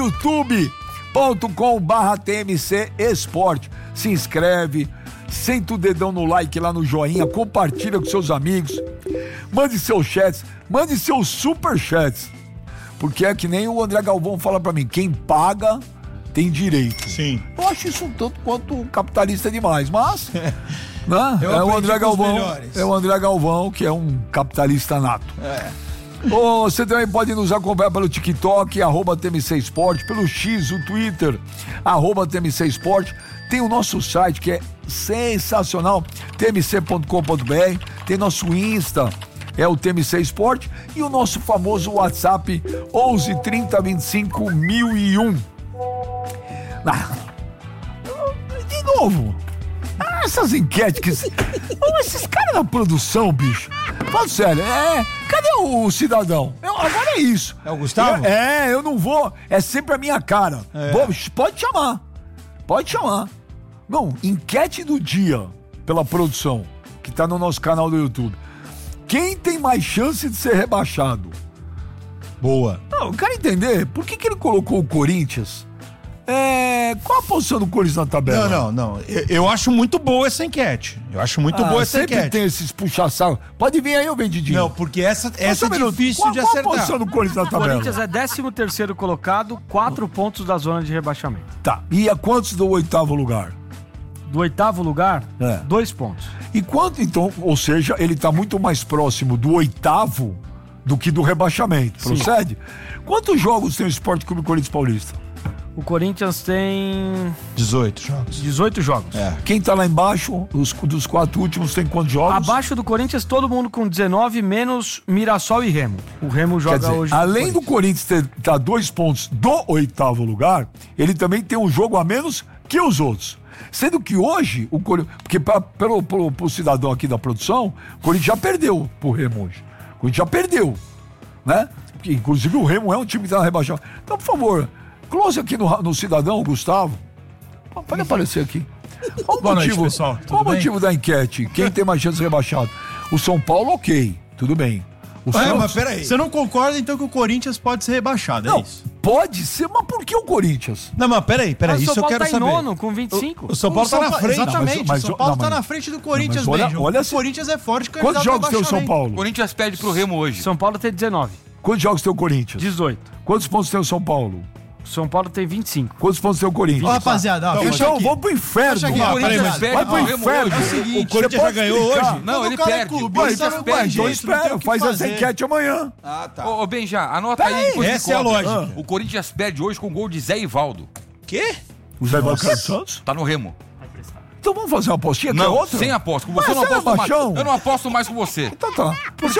I: youtube.com/TMC Esporte. Se inscreve, senta o dedão no like lá no joinha, compartilha com seus amigos, mande seus chats, mande seus superchats. Porque é que nem o André Galvão fala pra mim, quem paga tem direito.
V: Sim.
I: Eu acho isso um tanto quanto capitalista demais, mas... Né? É o André Galvão. É o André Galvão, que é um capitalista nato. Você também pode nos acompanhar pelo TikTok, @TMC Esporte, pelo X, o Twitter, @TMC Esporte. Tem o nosso site que é sensacional, tmc.com.br. Tem nosso Insta, é o TMC Esporte. E o nosso famoso WhatsApp, 11 30 25 1001. De novo. Essas enquetes que... esses caras da produção, bicho. Fala sério, cadê o cidadão? Agora é isso.
V: É o Gustavo?
I: Eu não vou. É sempre a minha cara. Pode chamar. Não, enquete do dia pela produção, que tá no nosso canal do YouTube. Quem tem mais chance de ser rebaixado?
V: Boa.
I: Não, eu quero entender, por que ele colocou o Corinthians? Qual a posição do Corinthians na tabela?
V: Não. Eu acho muito boa essa enquete.
I: Sempre tem esses puxa-saco. Pode vir aí, ô vendidinho.
V: Não, porque essa é difícil de acertar.
I: Qual a posição do Corinthians na tabela?
F: O Corinthians é 13º colocado, 4 pontos da zona de rebaixamento.
I: Tá. E a quantos do 8º lugar?
F: Do 8º lugar, 2 pontos.
I: E quanto, então, ou seja, ele tá muito mais próximo do 8º do que do rebaixamento.
F: Sim.
I: Procede? Quantos jogos tem o Sport Clube Corinthians Paulista?
F: O Corinthians tem...
V: 18 jogos.
F: 18 jogos.
I: Quem tá lá embaixo, dos 4 últimos, tem quantos jogos?
F: Abaixo do Corinthians, todo mundo com 19, menos Mirassol e Remo. O Remo joga
I: dizer,
F: hoje...
I: Além do Corinthians tá 2 pontos do 8º lugar, ele também tem um jogo a menos que os outros. Sendo que hoje, porque pro cidadão aqui da produção, o Corinthians já perdeu pro Remo hoje. O Corinthians já perdeu, né? Porque, inclusive o Remo é um time que tá rebaixado. Então, por favor... Close aqui no cidadão, Gustavo. Pode aparecer aqui. Qual o motivo, pessoal? Qual o motivo da enquete? Quem tem mais chance de rebaixado? O São Paulo, ok. Tudo bem.
V: Mas peraí. Você não concorda, então, que o Corinthians pode ser rebaixado, é isso?
I: Pode ser, mas por que o Corinthians?
V: Não, mas peraí. Isso eu quero saber.
F: O São Paulo tá em nono, com 25.
V: O São Paulo tá na frente.
A: Exatamente. O São Paulo tá na frente do Corinthians,
I: Benjamin.
V: O Corinthians é forte.
I: Quantos jogos tem o São Paulo?
D: O Corinthians perde pro Remo hoje.
F: São Paulo tem 19.
I: Quantos jogos tem o Corinthians?
F: 18.
I: Quantos pontos tem o São Paulo?
F: São Paulo tem 25.
I: Quantos pontos tem o Corinthians?
D: Ó, rapaziada,
I: então vamos pro inferno.
D: Vai pro inferno.
V: É o seguinte, o Corinthians já ganhou hoje?
D: Não, ele perde. O Corinthians perde.
I: Então espera, faz essa enquete amanhã.
D: Ah, tá.
E: Ô, Benja, anota aí.
V: Essa é a lógica.
E: O Corinthians perde hoje com gol de Zé Ivaldo.
V: Quê?
I: O Zé Ivaldo Santos?
E: Tá no Remo.
I: Então vamos fazer uma apostinha?
E: Não,
I: outra?
E: sem aposta. Com você eu não aposto mais. Eu não aposto mais com você.
I: Então tá.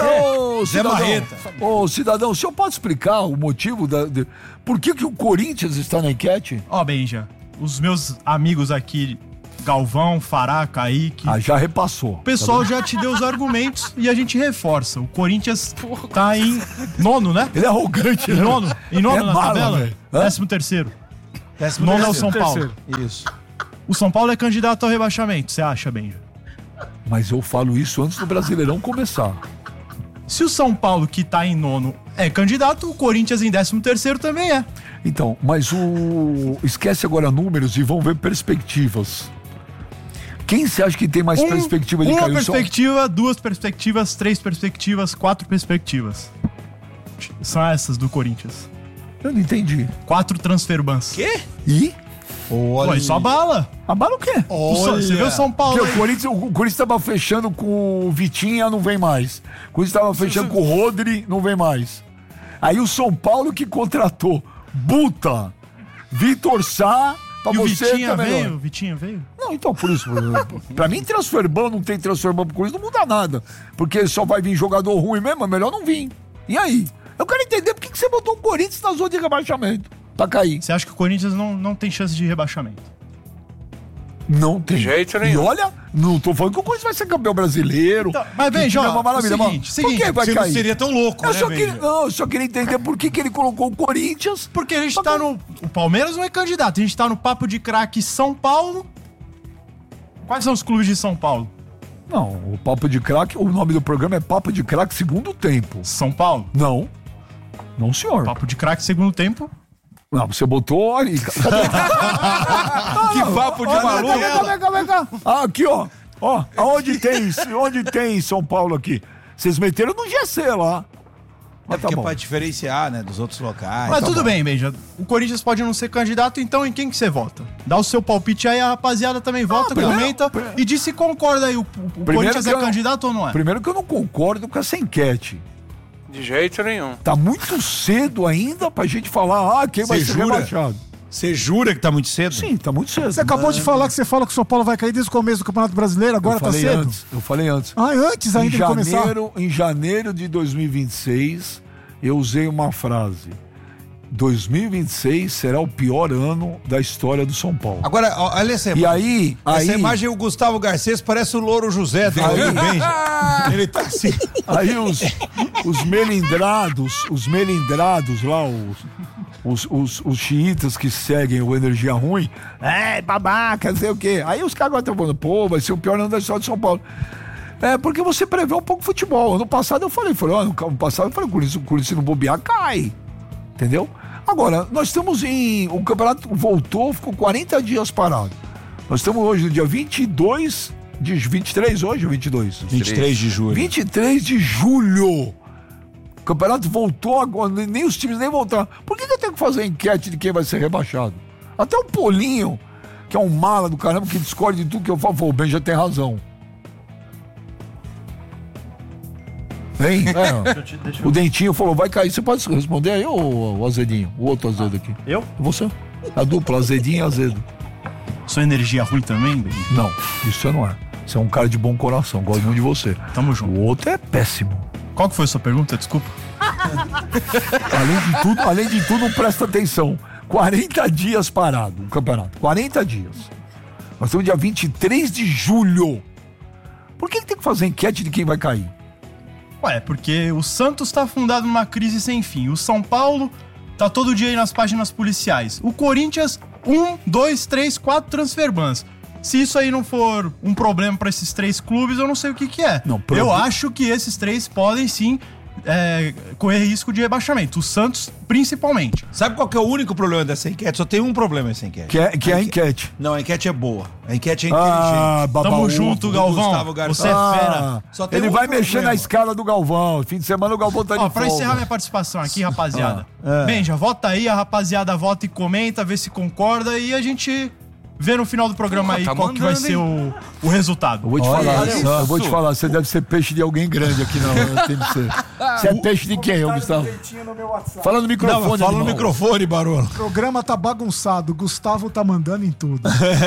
I: Ô, cidadão, o senhor pode explicar o motivo por que o Corinthians está na enquete?
D: Ó, Benja, os meus amigos aqui, Galvão, Fará, Kaique...
I: já repassou.
D: O pessoal já te deu os argumentos e a gente reforça. O Corinthians tá em nono, né?
I: Ele é arrogante,
D: né? Em nono na
V: mala,
D: tabela? 13º. Nono é o São Paulo.
V: Isso.
D: O São Paulo é candidato ao rebaixamento, você acha, Benja?
I: Mas eu falo isso antes do Brasileirão começar.
D: Se o São Paulo, que tá em nono, é candidato, o Corinthians em 13º também é.
I: Então, mas esquece agora números e vamos ver perspectivas. Quem você acha que tem mais perspectiva de cair?
D: Uma perspectiva, 2 perspectivas, 3 perspectivas, 4 perspectivas. São essas do Corinthians.
I: Eu não entendi.
D: 4 transferbans.
V: Quê?
I: E?
D: Olha. Pô, isso abala.
I: Abala o quê?
D: Você viu o São Paulo?
I: O Corinthians estava fechando com o Vitinha, não vem mais. O Corinthians estava fechando com o Rodri, não vem mais. Aí o São Paulo que contratou Buta, Vitor Sá, pra
D: e
I: você
D: o Vitinha
I: tá
D: veio? O Vitinha veio?
I: Não, então por isso. Pra mim, transferban, não tem transferban pro Corinthians, não muda nada. Porque só vai vir jogador ruim mesmo, é melhor não vir. E aí? Eu quero entender por que você botou o Corinthians na zona de rebaixamento. Pra cair.
D: Você acha que o Corinthians não tem chance de rebaixamento?
I: Não tem.
V: De jeito nenhum.
I: E olha, não tô falando que o Corinthians vai ser campeão brasileiro. Então,
D: mas bem, João,
I: é uma maravilha.
D: Seguinte,
I: por que vai
V: você
I: cair?
V: não seria tão louco,
I: eu só queria entender por que ele colocou o Corinthians.
D: Porque a gente tá no... O Palmeiras não é candidato. A gente tá no papo de craque São Paulo. Quais são os clubes de São Paulo?
I: Não, o Papo de Craque, o nome do programa é Papo de Craque Segundo Tempo.
D: São Paulo?
I: Não. Não, senhor.
D: Papo de Craque Segundo Tempo?
I: Não, você botou ali.
V: Que papo de maluco.
I: Vem cá. Aqui, ó. Ó, onde tem São Paulo aqui? Vocês meteram no GC lá.
V: Mas tá bom. Pra diferenciar, né, dos outros locais.
D: Mas tudo bem, Benja. O Corinthians pode não ser candidato, então em quem que você vota? Dá o seu palpite aí, a rapaziada também vota, comenta e diz se concorda aí. O Corinthians é candidato ou não é?
I: Primeiro que eu não concordo com essa enquete.
V: De jeito nenhum.
I: Tá muito cedo ainda pra gente falar, quem vai ser rebaixado.
V: Você jura que tá muito cedo?
I: Sim, tá muito cedo.
A: Você acabou de falar que você fala que o São Paulo vai cair desde o começo do Campeonato Brasileiro, agora tá cedo?
I: Eu falei antes.
A: Antes ainda de começar?
I: Em janeiro de 2026, eu usei uma frase. 2026 será o pior ano da história do São Paulo.
V: Agora, olha essa imagem. Essa imagem, o Gustavo Garcês parece o Louro José do Benja. Ele tá assim.
I: Aí os melindrados lá, os xiitas que seguem o Energia Ruim, babaca, sei o quê. Aí os caras estão falando, pô, vai ser o pior ano da história de São Paulo. Porque você prevê um pouco futebol. Ano passado eu falei, o Corinthians não bobear, cai. Entendeu? Agora, nós estamos o campeonato voltou, ficou 40 dias parado. Nós estamos hoje no dia 23 hoje ou 22?
V: 23 de julho.
I: 23 de julho. O campeonato voltou agora, nem os times nem voltaram. Por que eu tenho que fazer enquete de quem vai ser rebaixado? Até o Polinho, que é um mala do caramba, que discorda de tudo que eu falo, o Ben já tem razão. Hein? O Dentinho falou, vai cair. Você pode responder aí, ô Azedinho? O outro azedo aqui.
D: Eu?
I: Você? A dupla, Azedinho e Azedo.
D: Sua energia ruim também?
I: Não, isso você não é. Você é um cara de bom coração, gosto muito de você.
D: Tamo junto.
I: O outro é péssimo.
D: Qual que foi a sua pergunta? Desculpa.
I: Além de tudo, presta atenção. 40 dias parado o campeonato. 40 dias. Nós estamos no dia 23 de julho. Por que tem que fazer enquete de quem vai cair?
D: Porque o Santos tá afundado numa crise sem fim. O São Paulo tá todo dia aí nas páginas policiais. O Corinthians, 1, 2, 3, 4 transferbans. Se isso aí não for um problema pra esses 3 clubes, eu não sei o que é. Eu acho que esses 3 podem sim correr risco de rebaixamento. O Santos, principalmente.
V: Sabe qual que é o único problema dessa enquete? Só tem um problema essa enquete.
I: Que é a enquete.
V: Não, a enquete é boa. A enquete é inteligente.
D: Tamo junto, Galvão. Você é fera.
V: Só tem
I: ele vai mexer na escala do Galvão. Fim de semana o Galvão tá de folga.
D: Pra encerrar minha participação aqui, rapaziada. Benja, vota aí, a rapaziada vota e comenta, vê se concorda e a gente vê no final do programa aí qual que vai ser o resultado.
I: Eu vou te falar, você deve ser peixe de alguém grande aqui na TMC. Você é peixe de quem, Gustavo? Fala no microfone.
V: Não, fala no microfone, Barolo.
A: O programa tá bagunçado, o Gustavo tá mandando em tudo.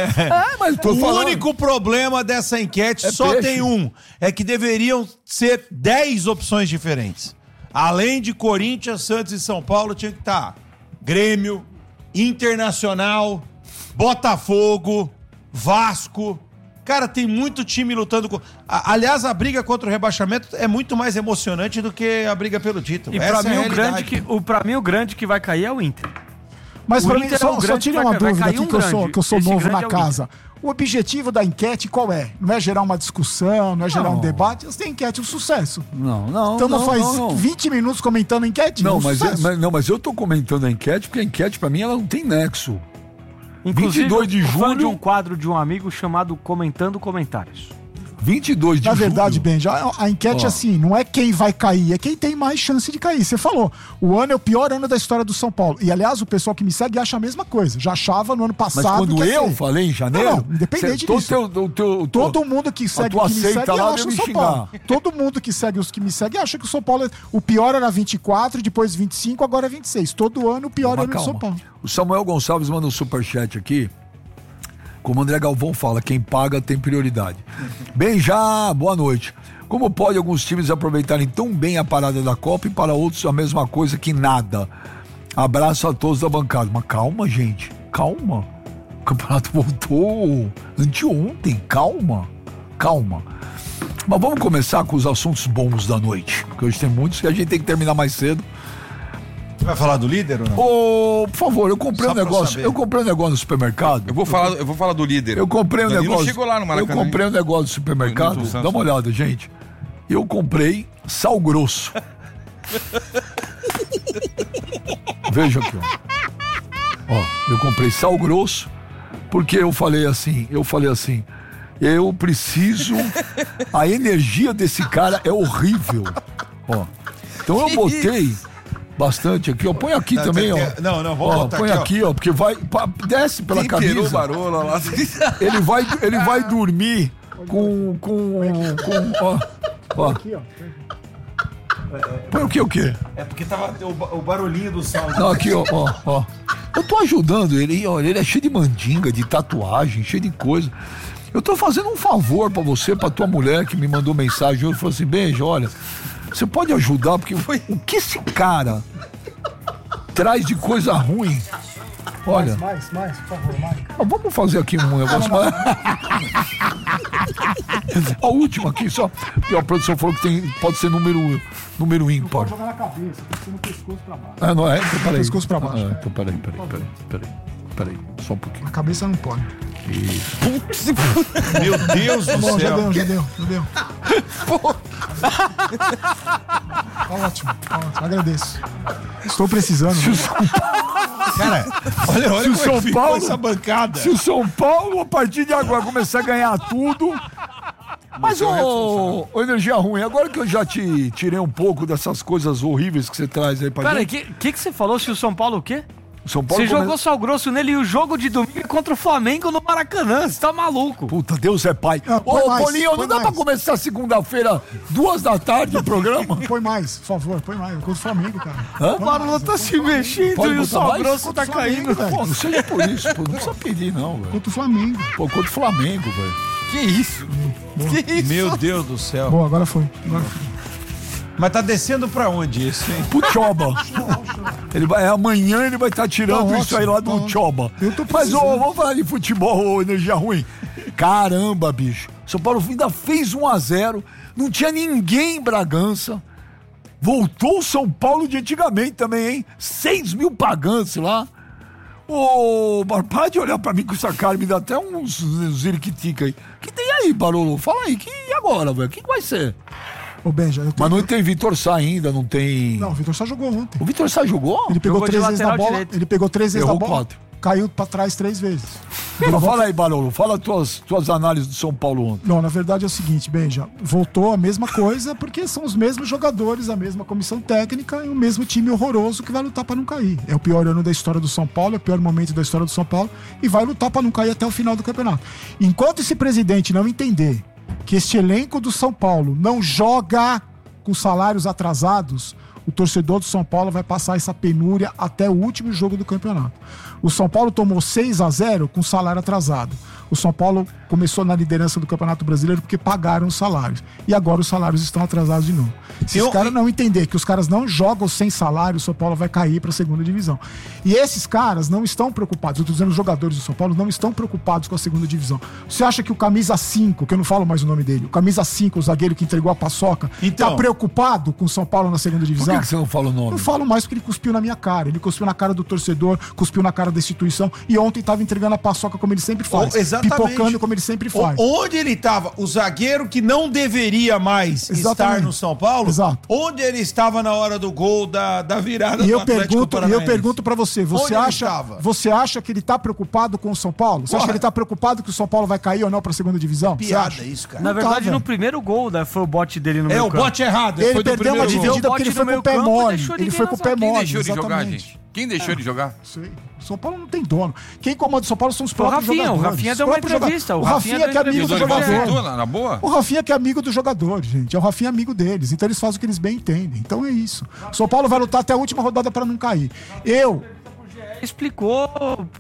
V: Mas o único problema dessa enquete tem um. É que deveriam ser 10 opções diferentes. Além de Corinthians, Santos e São Paulo, tinha que estar Grêmio, Internacional, Botafogo, Vasco. Cara, tem muito time lutando. Aliás, a briga contra o rebaixamento é muito mais emocionante do que a briga pelo título.
F: E pra mim, o grande que vai cair é o Inter.
A: Mas pra mim, só tira uma dúvida aqui que eu sou novo na casa. O objetivo da enquete qual é? Não é gerar uma discussão, não é gerar um debate. Você tem enquete, um sucesso.
I: Não.
A: Estamos faz 20 minutos comentando a enquete.
I: Mas eu tô comentando a enquete porque a enquete, pra mim, ela não tem nexo.
F: Inclusive,
I: 22 de julho.
F: De um quadro de um amigo chamado Comentando Comentários.
I: 22 de julho.
A: Na verdade, Benja, a enquete assim, não é quem vai cair, é quem tem mais chance de cair. Você falou, o ano é o pior ano da história do São Paulo. E, aliás, o pessoal que me segue acha a mesma coisa. Já achava no ano passado.
I: Mas quando eu falei em janeiro...
A: Não, independente disso. Todo mundo que segue o que me segue acha o São Paulo. Todo mundo que segue os que me seguem acha que o São Paulo... O pior era 24, depois 25, agora é 26. Todo ano o pior ano do São Paulo.
I: O Samuel Gonçalves manda um superchat aqui. Como o André Galvão fala, quem paga tem prioridade. Bem, já, boa noite. Como pode alguns times aproveitarem tão bem a parada da Copa e para outros a mesma coisa que nada? Abraço a todos da bancada. Mas calma, gente, calma. O campeonato voltou anteontem, calma. Mas vamos começar com os assuntos bons da noite, porque hoje tem muitos e a gente tem que terminar mais cedo.
V: Vai falar do líder ou não?
I: Por favor, eu comprei um negócio no supermercado.
E: Eu vou falar do líder.
I: Eu comprei um negócio.
E: Chegou lá no Maracanã.
I: Eu comprei um negócio no supermercado. Dá uma olhada, gente. Eu comprei sal grosso. Veja aqui, ó. Eu comprei sal grosso porque eu falei assim, eu preciso, a energia desse cara é horrível. Ó. Então eu botei bastante aqui, ó. Põe aqui também, ó.
V: Não, vamos botar
I: põe aqui, ó, porque vai, desce pela camisa.
E: O Barolo lá.
I: Ele vai dormir com ó.
A: Aqui, ó.
I: Põe o quê?
V: É porque tava o barulhinho do sal.
I: Não, aqui, ó. Eu tô ajudando ele, ó. Ele é cheio de mandinga, de tatuagem, cheio de coisa. Eu tô fazendo um favor pra você, pra tua mulher que me mandou mensagem hoje, falou assim, beijo, olha, você pode ajudar, porque o que esse cara traz de coisa ruim? Olha.
A: Mais, por favor, mais.
I: Vamos fazer aqui um negócio mais. A última aqui, só. Porque a produção falou que pode ser número ímpar.
A: Pode jogar na cabeça, tem que ser no pescoço pra baixo.
I: Não é? Então, peraí.
A: Pescoço pra baixo.
I: Então, peraí. Só um pouquinho.
A: A cabeça não pode.
I: Isso.
V: Meu Deus do céu.
A: Já deu. Tá ótimo. Agradeço. Estou precisando.
V: Cara, olha
I: se o São Paulo,
V: essa bancada.
I: Se o São Paulo, a partir de agora, começar a ganhar tudo... Mas, ô, energia ruim, agora que eu já te tirei um pouco dessas coisas horríveis que você traz aí pra gente...
F: Peraí, o que você falou? Se o São Paulo o quê?
I: São Paulo
F: você jogou sal grosso nele e o jogo de domingo é contra o Flamengo no Maracanã. Você tá maluco?
I: Puta, Deus é pai. Ô, Paulinho, não dá pra começar segunda-feira, 2h o programa?
A: Põe mais, por favor, põe mais. Contra o Flamengo, cara.
F: O Marlon tá se mexendo e o sal grosso tá caindo.
I: Pô, não seja por isso, pô. Não precisa pedir, não, velho.
A: Contra o Flamengo.
I: Pô, contra o Flamengo, velho.
V: Que isso? Meu Deus do céu.
A: Bom, agora foi.
V: Mas tá descendo pra onde isso, hein?
I: Pro Choba. Amanhã ele vai estar tirando isso aí lá do Choba. Mas, vamos falar de futebol, energia ruim. Caramba, bicho. São Paulo ainda fez 1-0. Não tinha ninguém em Bragança. Voltou o São Paulo de antigamente também, hein? 6 mil pagantes lá. Mas para de olhar pra mim com essa cara, me dá até uns ziriquitica aí. O que tem aí, Barolo? Fala aí, e agora, velho? O que vai ser?
A: Ô, Benja,
I: Mas não tem Vitor Sá ainda, não tem...
A: Não, o Vitor Sá jogou ontem.
I: O Vitor Sá jogou?
A: Ele pegou 3 vezes na bola. Ele pegou 3 vezes na bola.
I: 4.
A: Caiu pra trás 3 vezes.
I: Fala aí, Barolo. Fala tuas análises do São Paulo ontem.
A: Não, na verdade é o seguinte, Benja. Voltou a mesma coisa porque são os mesmos jogadores, a mesma comissão técnica e o mesmo time horroroso que vai lutar pra não cair. É o pior ano da história do São Paulo, é o pior momento da história do São Paulo e vai lutar pra não cair até o final do campeonato. Enquanto esse presidente não entender que este elenco do São Paulo não joga com salários atrasados, o torcedor do São Paulo vai passar essa penúria até o último jogo do campeonato. O São Paulo tomou 6-0 com salário atrasado. O São Paulo começou na liderança do Campeonato Brasileiro porque pagaram os salários. E agora os salários estão atrasados de novo. Se os caras não entender que os caras não jogam sem salário, o São Paulo vai cair para a segunda divisão. E esses caras não estão preocupados. Eu estou dizendo, os jogadores do São Paulo não estão preocupados com a segunda divisão. Você acha que o camisa 5, que eu não falo mais o nome dele, o camisa 5, o zagueiro que entregou a paçoca, tá preocupado com o São Paulo na segunda divisão?
I: Por que você não fala o nome?
A: Não falo mais porque ele cuspiu na minha cara. Ele cuspiu na cara do torcedor, cuspiu na cara da instituição e ontem estava entregando a paçoca como ele sempre faz.
V: Exatamente.
A: Pipocando como ele sempre faz.
V: Onde ele estava, o zagueiro que não deveria mais estar no São Paulo, onde ele estava na hora do gol da virada do Atlético Paranaense?
A: E eu pergunto pra você, você acha que ele tá preocupado com o São Paulo? Você acha que ele tá preocupado que o São Paulo vai cair ou não pra segunda divisão?
V: Piada isso, cara.
F: Na verdade, no primeiro gol, né, foi o bote dele no meio campo.
V: O bote errado.
A: Ele perdeu uma dividida porque ele foi com o pé mole. Ele foi com o pé mole.
E: Quem deixou de jogar, gente? Quem deixou de jogar?
A: Sei. O São Paulo não tem dono. Quem comanda o São Paulo são os próprios
F: jogadores.
A: O
F: Rafinha deu uma entrevista.
A: O Rafinha que é amigo do jogador.
E: Na boa?
A: O Rafinha que é amigo do jogador, gente. É o Rafinha amigo deles. Então eles fazem o que eles bem entendem. Então é isso. O São Paulo vai lutar até a última rodada para não cair.
F: Explicou.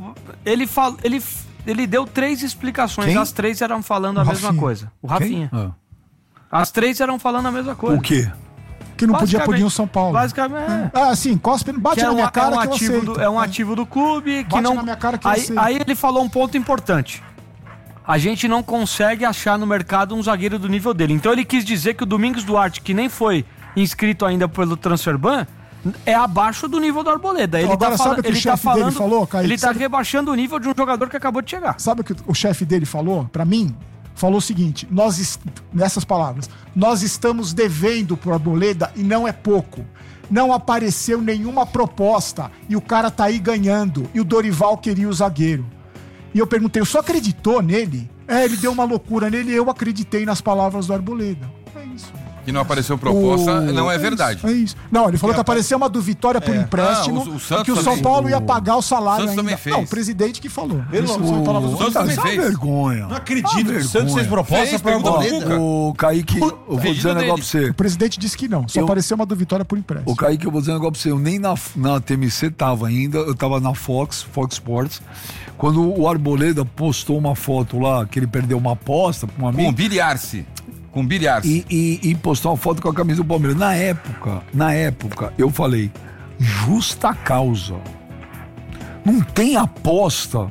F: Ele deu 3 explicações.
I: Quem?
F: As 3 eram falando a mesma coisa. O Rafinha. As 3 eram falando a mesma coisa.
I: O quê?
A: Que não podia punir o São Paulo.
F: Basicamente.
A: Assim, cospe, bate na minha cara que eu aceito.
F: É um ativo do clube que
A: bate
F: não...
A: na minha cara que eu aceito.
F: Aí ele falou um ponto importante. A gente não consegue achar no mercado um zagueiro do nível dele. Então ele quis dizer que o Domingos Duarte, que nem foi inscrito ainda pelo Transferban, é abaixo do nível do Arboleda.
A: Então, agora sabe o que o chefe dele falou, Kaique?
F: Ele tá rebaixando o nível de um jogador que acabou de chegar.
A: Sabe o que o chefe dele falou? Pra mim, falou o seguinte, nessas palavras, nós estamos devendo pro Arboleda e não é pouco. Não apareceu nenhuma proposta e o cara tá aí ganhando. E o Dorival queria o zagueiro. E eu perguntei, o senhor acreditou nele? Ele deu uma loucura nele e eu acreditei nas palavras do Arboleda. É isso.
E: Que não apareceu proposta, não é verdade.
A: É isso. Não, ele falou que apareceu uma do Vitória por empréstimo e que o São Paulo ia pagar o salário ainda.
E: Também fez.
A: Não, o presidente que falou.
V: O
E: Santos também fez.
I: Vergonha.
V: Não acredito. O Santos fez proposta para
I: o Kaique, eu vou dizer um negócio pra você.
A: O presidente disse que não, só apareceu uma do Vitória por empréstimo.
I: O Kaique, eu vou dizer um negócio pra você. Eu nem na TMC tava ainda, eu tava na Fox Sports. Quando o Arboleda postou uma foto lá, que ele perdeu uma aposta pra um amigo.
E: Com bilhares.
I: E postou uma foto com a camisa do Palmeiras. Na época, eu falei, justa causa. Não tem aposta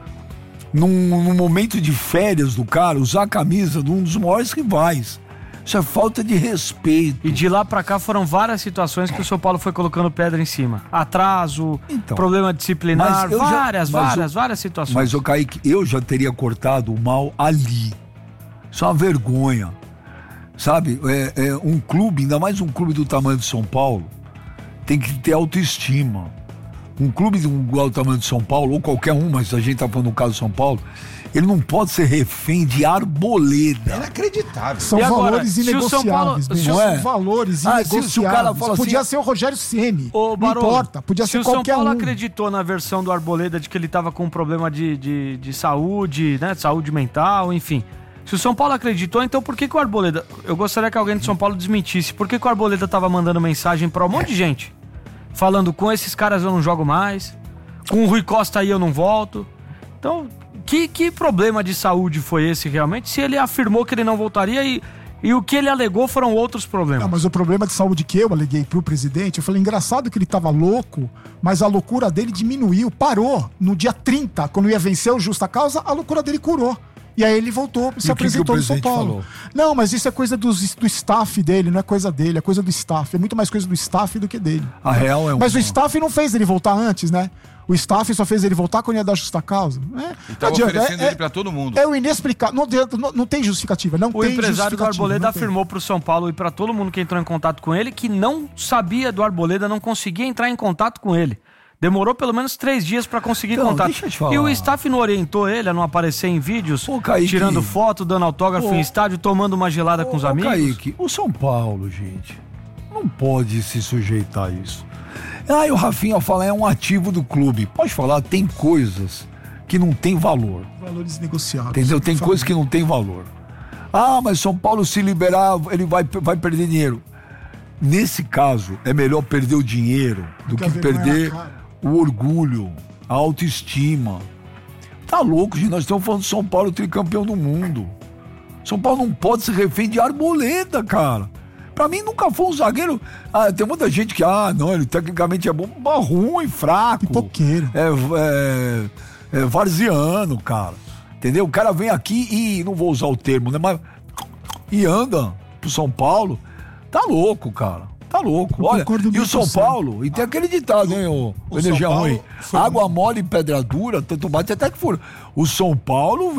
I: num momento de férias do cara, usar a camisa de um dos maiores rivais. Isso é falta de respeito.
F: E de lá pra cá foram várias situações que o São Paulo foi colocando pedra em cima. Atraso, problema disciplinar, várias situações.
I: Mas, ô Kaique, eu já teria cortado o mal ali. Isso é uma vergonha. Sabe, um clube, ainda mais um clube do tamanho de São Paulo, tem que ter autoestima. Um clube igual do tamanho de São Paulo, ou qualquer um, mas a gente tá falando do caso de São Paulo, ele não pode ser refém de Arboleda.
V: É inacreditável.
A: São valores inegociáveis. São valores inegociáveis.
I: Se o cara fala
A: podia
I: assim,
A: ser o Rogério Ceni.
F: Não
A: importa, podia ser qualquer um.
F: Se o São Paulo acreditou na versão do Arboleda de que ele tava com um problema de saúde, né, de saúde mental, enfim... Se o São Paulo acreditou, então por que o Arboleda... Eu gostaria que alguém de São Paulo desmentisse. Por que o Arboleda tava mandando mensagem pra um monte de gente? Falando, com esses caras eu não jogo mais. Com o Rui Costa aí eu não volto. Então, que problema de saúde foi esse realmente? Se ele afirmou que ele não voltaria e o que ele alegou foram outros problemas.
A: Não, mas o problema de saúde que eu aleguei pro presidente, eu falei, engraçado que ele tava louco, mas a loucura dele diminuiu, parou. No dia 30, quando ia vencer o Justa Causa, a loucura dele curou. E aí ele voltou, se apresentou no São Paulo. Falou? Não, mas isso é coisa do staff dele, não é coisa dele, é coisa do staff. É muito mais coisa do staff do que dele.
I: A real é
A: Mas o staff não fez ele voltar antes, né? O staff só fez ele voltar quando ia dar justa causa.
E: E tava oferecendo ele pra todo mundo.
A: É o inexplicável. Não tem justificativa.
F: O empresário do Arboleda afirmou pro São Paulo e pra todo mundo que entrou em contato com ele que não sabia do Arboleda, não conseguia entrar em contato com ele. Demorou pelo menos 3 dias pra conseguir contato.
I: Deixa eu te falar.
F: E o staff não orientou ele a não aparecer em vídeos, tirando foto, dando autógrafo em estádio, tomando uma gelada com os amigos?
I: Kaique, o São Paulo, gente, não pode se sujeitar a isso. Aí o Rafinha fala, é um ativo do clube. Pode falar, tem coisas que não tem valor.
A: Valores negociados.
I: Entendeu? Tem coisas que não tem valor. Ah, mas São Paulo se liberar, ele vai perder dinheiro. Nesse caso, é melhor perder o dinheiro do que perder o orgulho, a autoestima. Tá louco, gente. Nós estamos falando de São Paulo, tricampeão do mundo. São Paulo não pode ser refém de Arboleda, cara. Pra mim nunca foi um zagueiro. Tem muita gente que, não, ele tecnicamente é bom, mas ruim, fraco.
A: Pipoqueiro.
I: É varziano, cara. Entendeu? O cara vem aqui e, não vou usar o termo, né? Mas. E anda pro São Paulo. Tá louco, cara. Tá louco. Olha, e o São Paulo, e tem aquele ditado, hein, o energia ruim. Água mole e pedra dura, tanto bate até que fura. O São Paulo,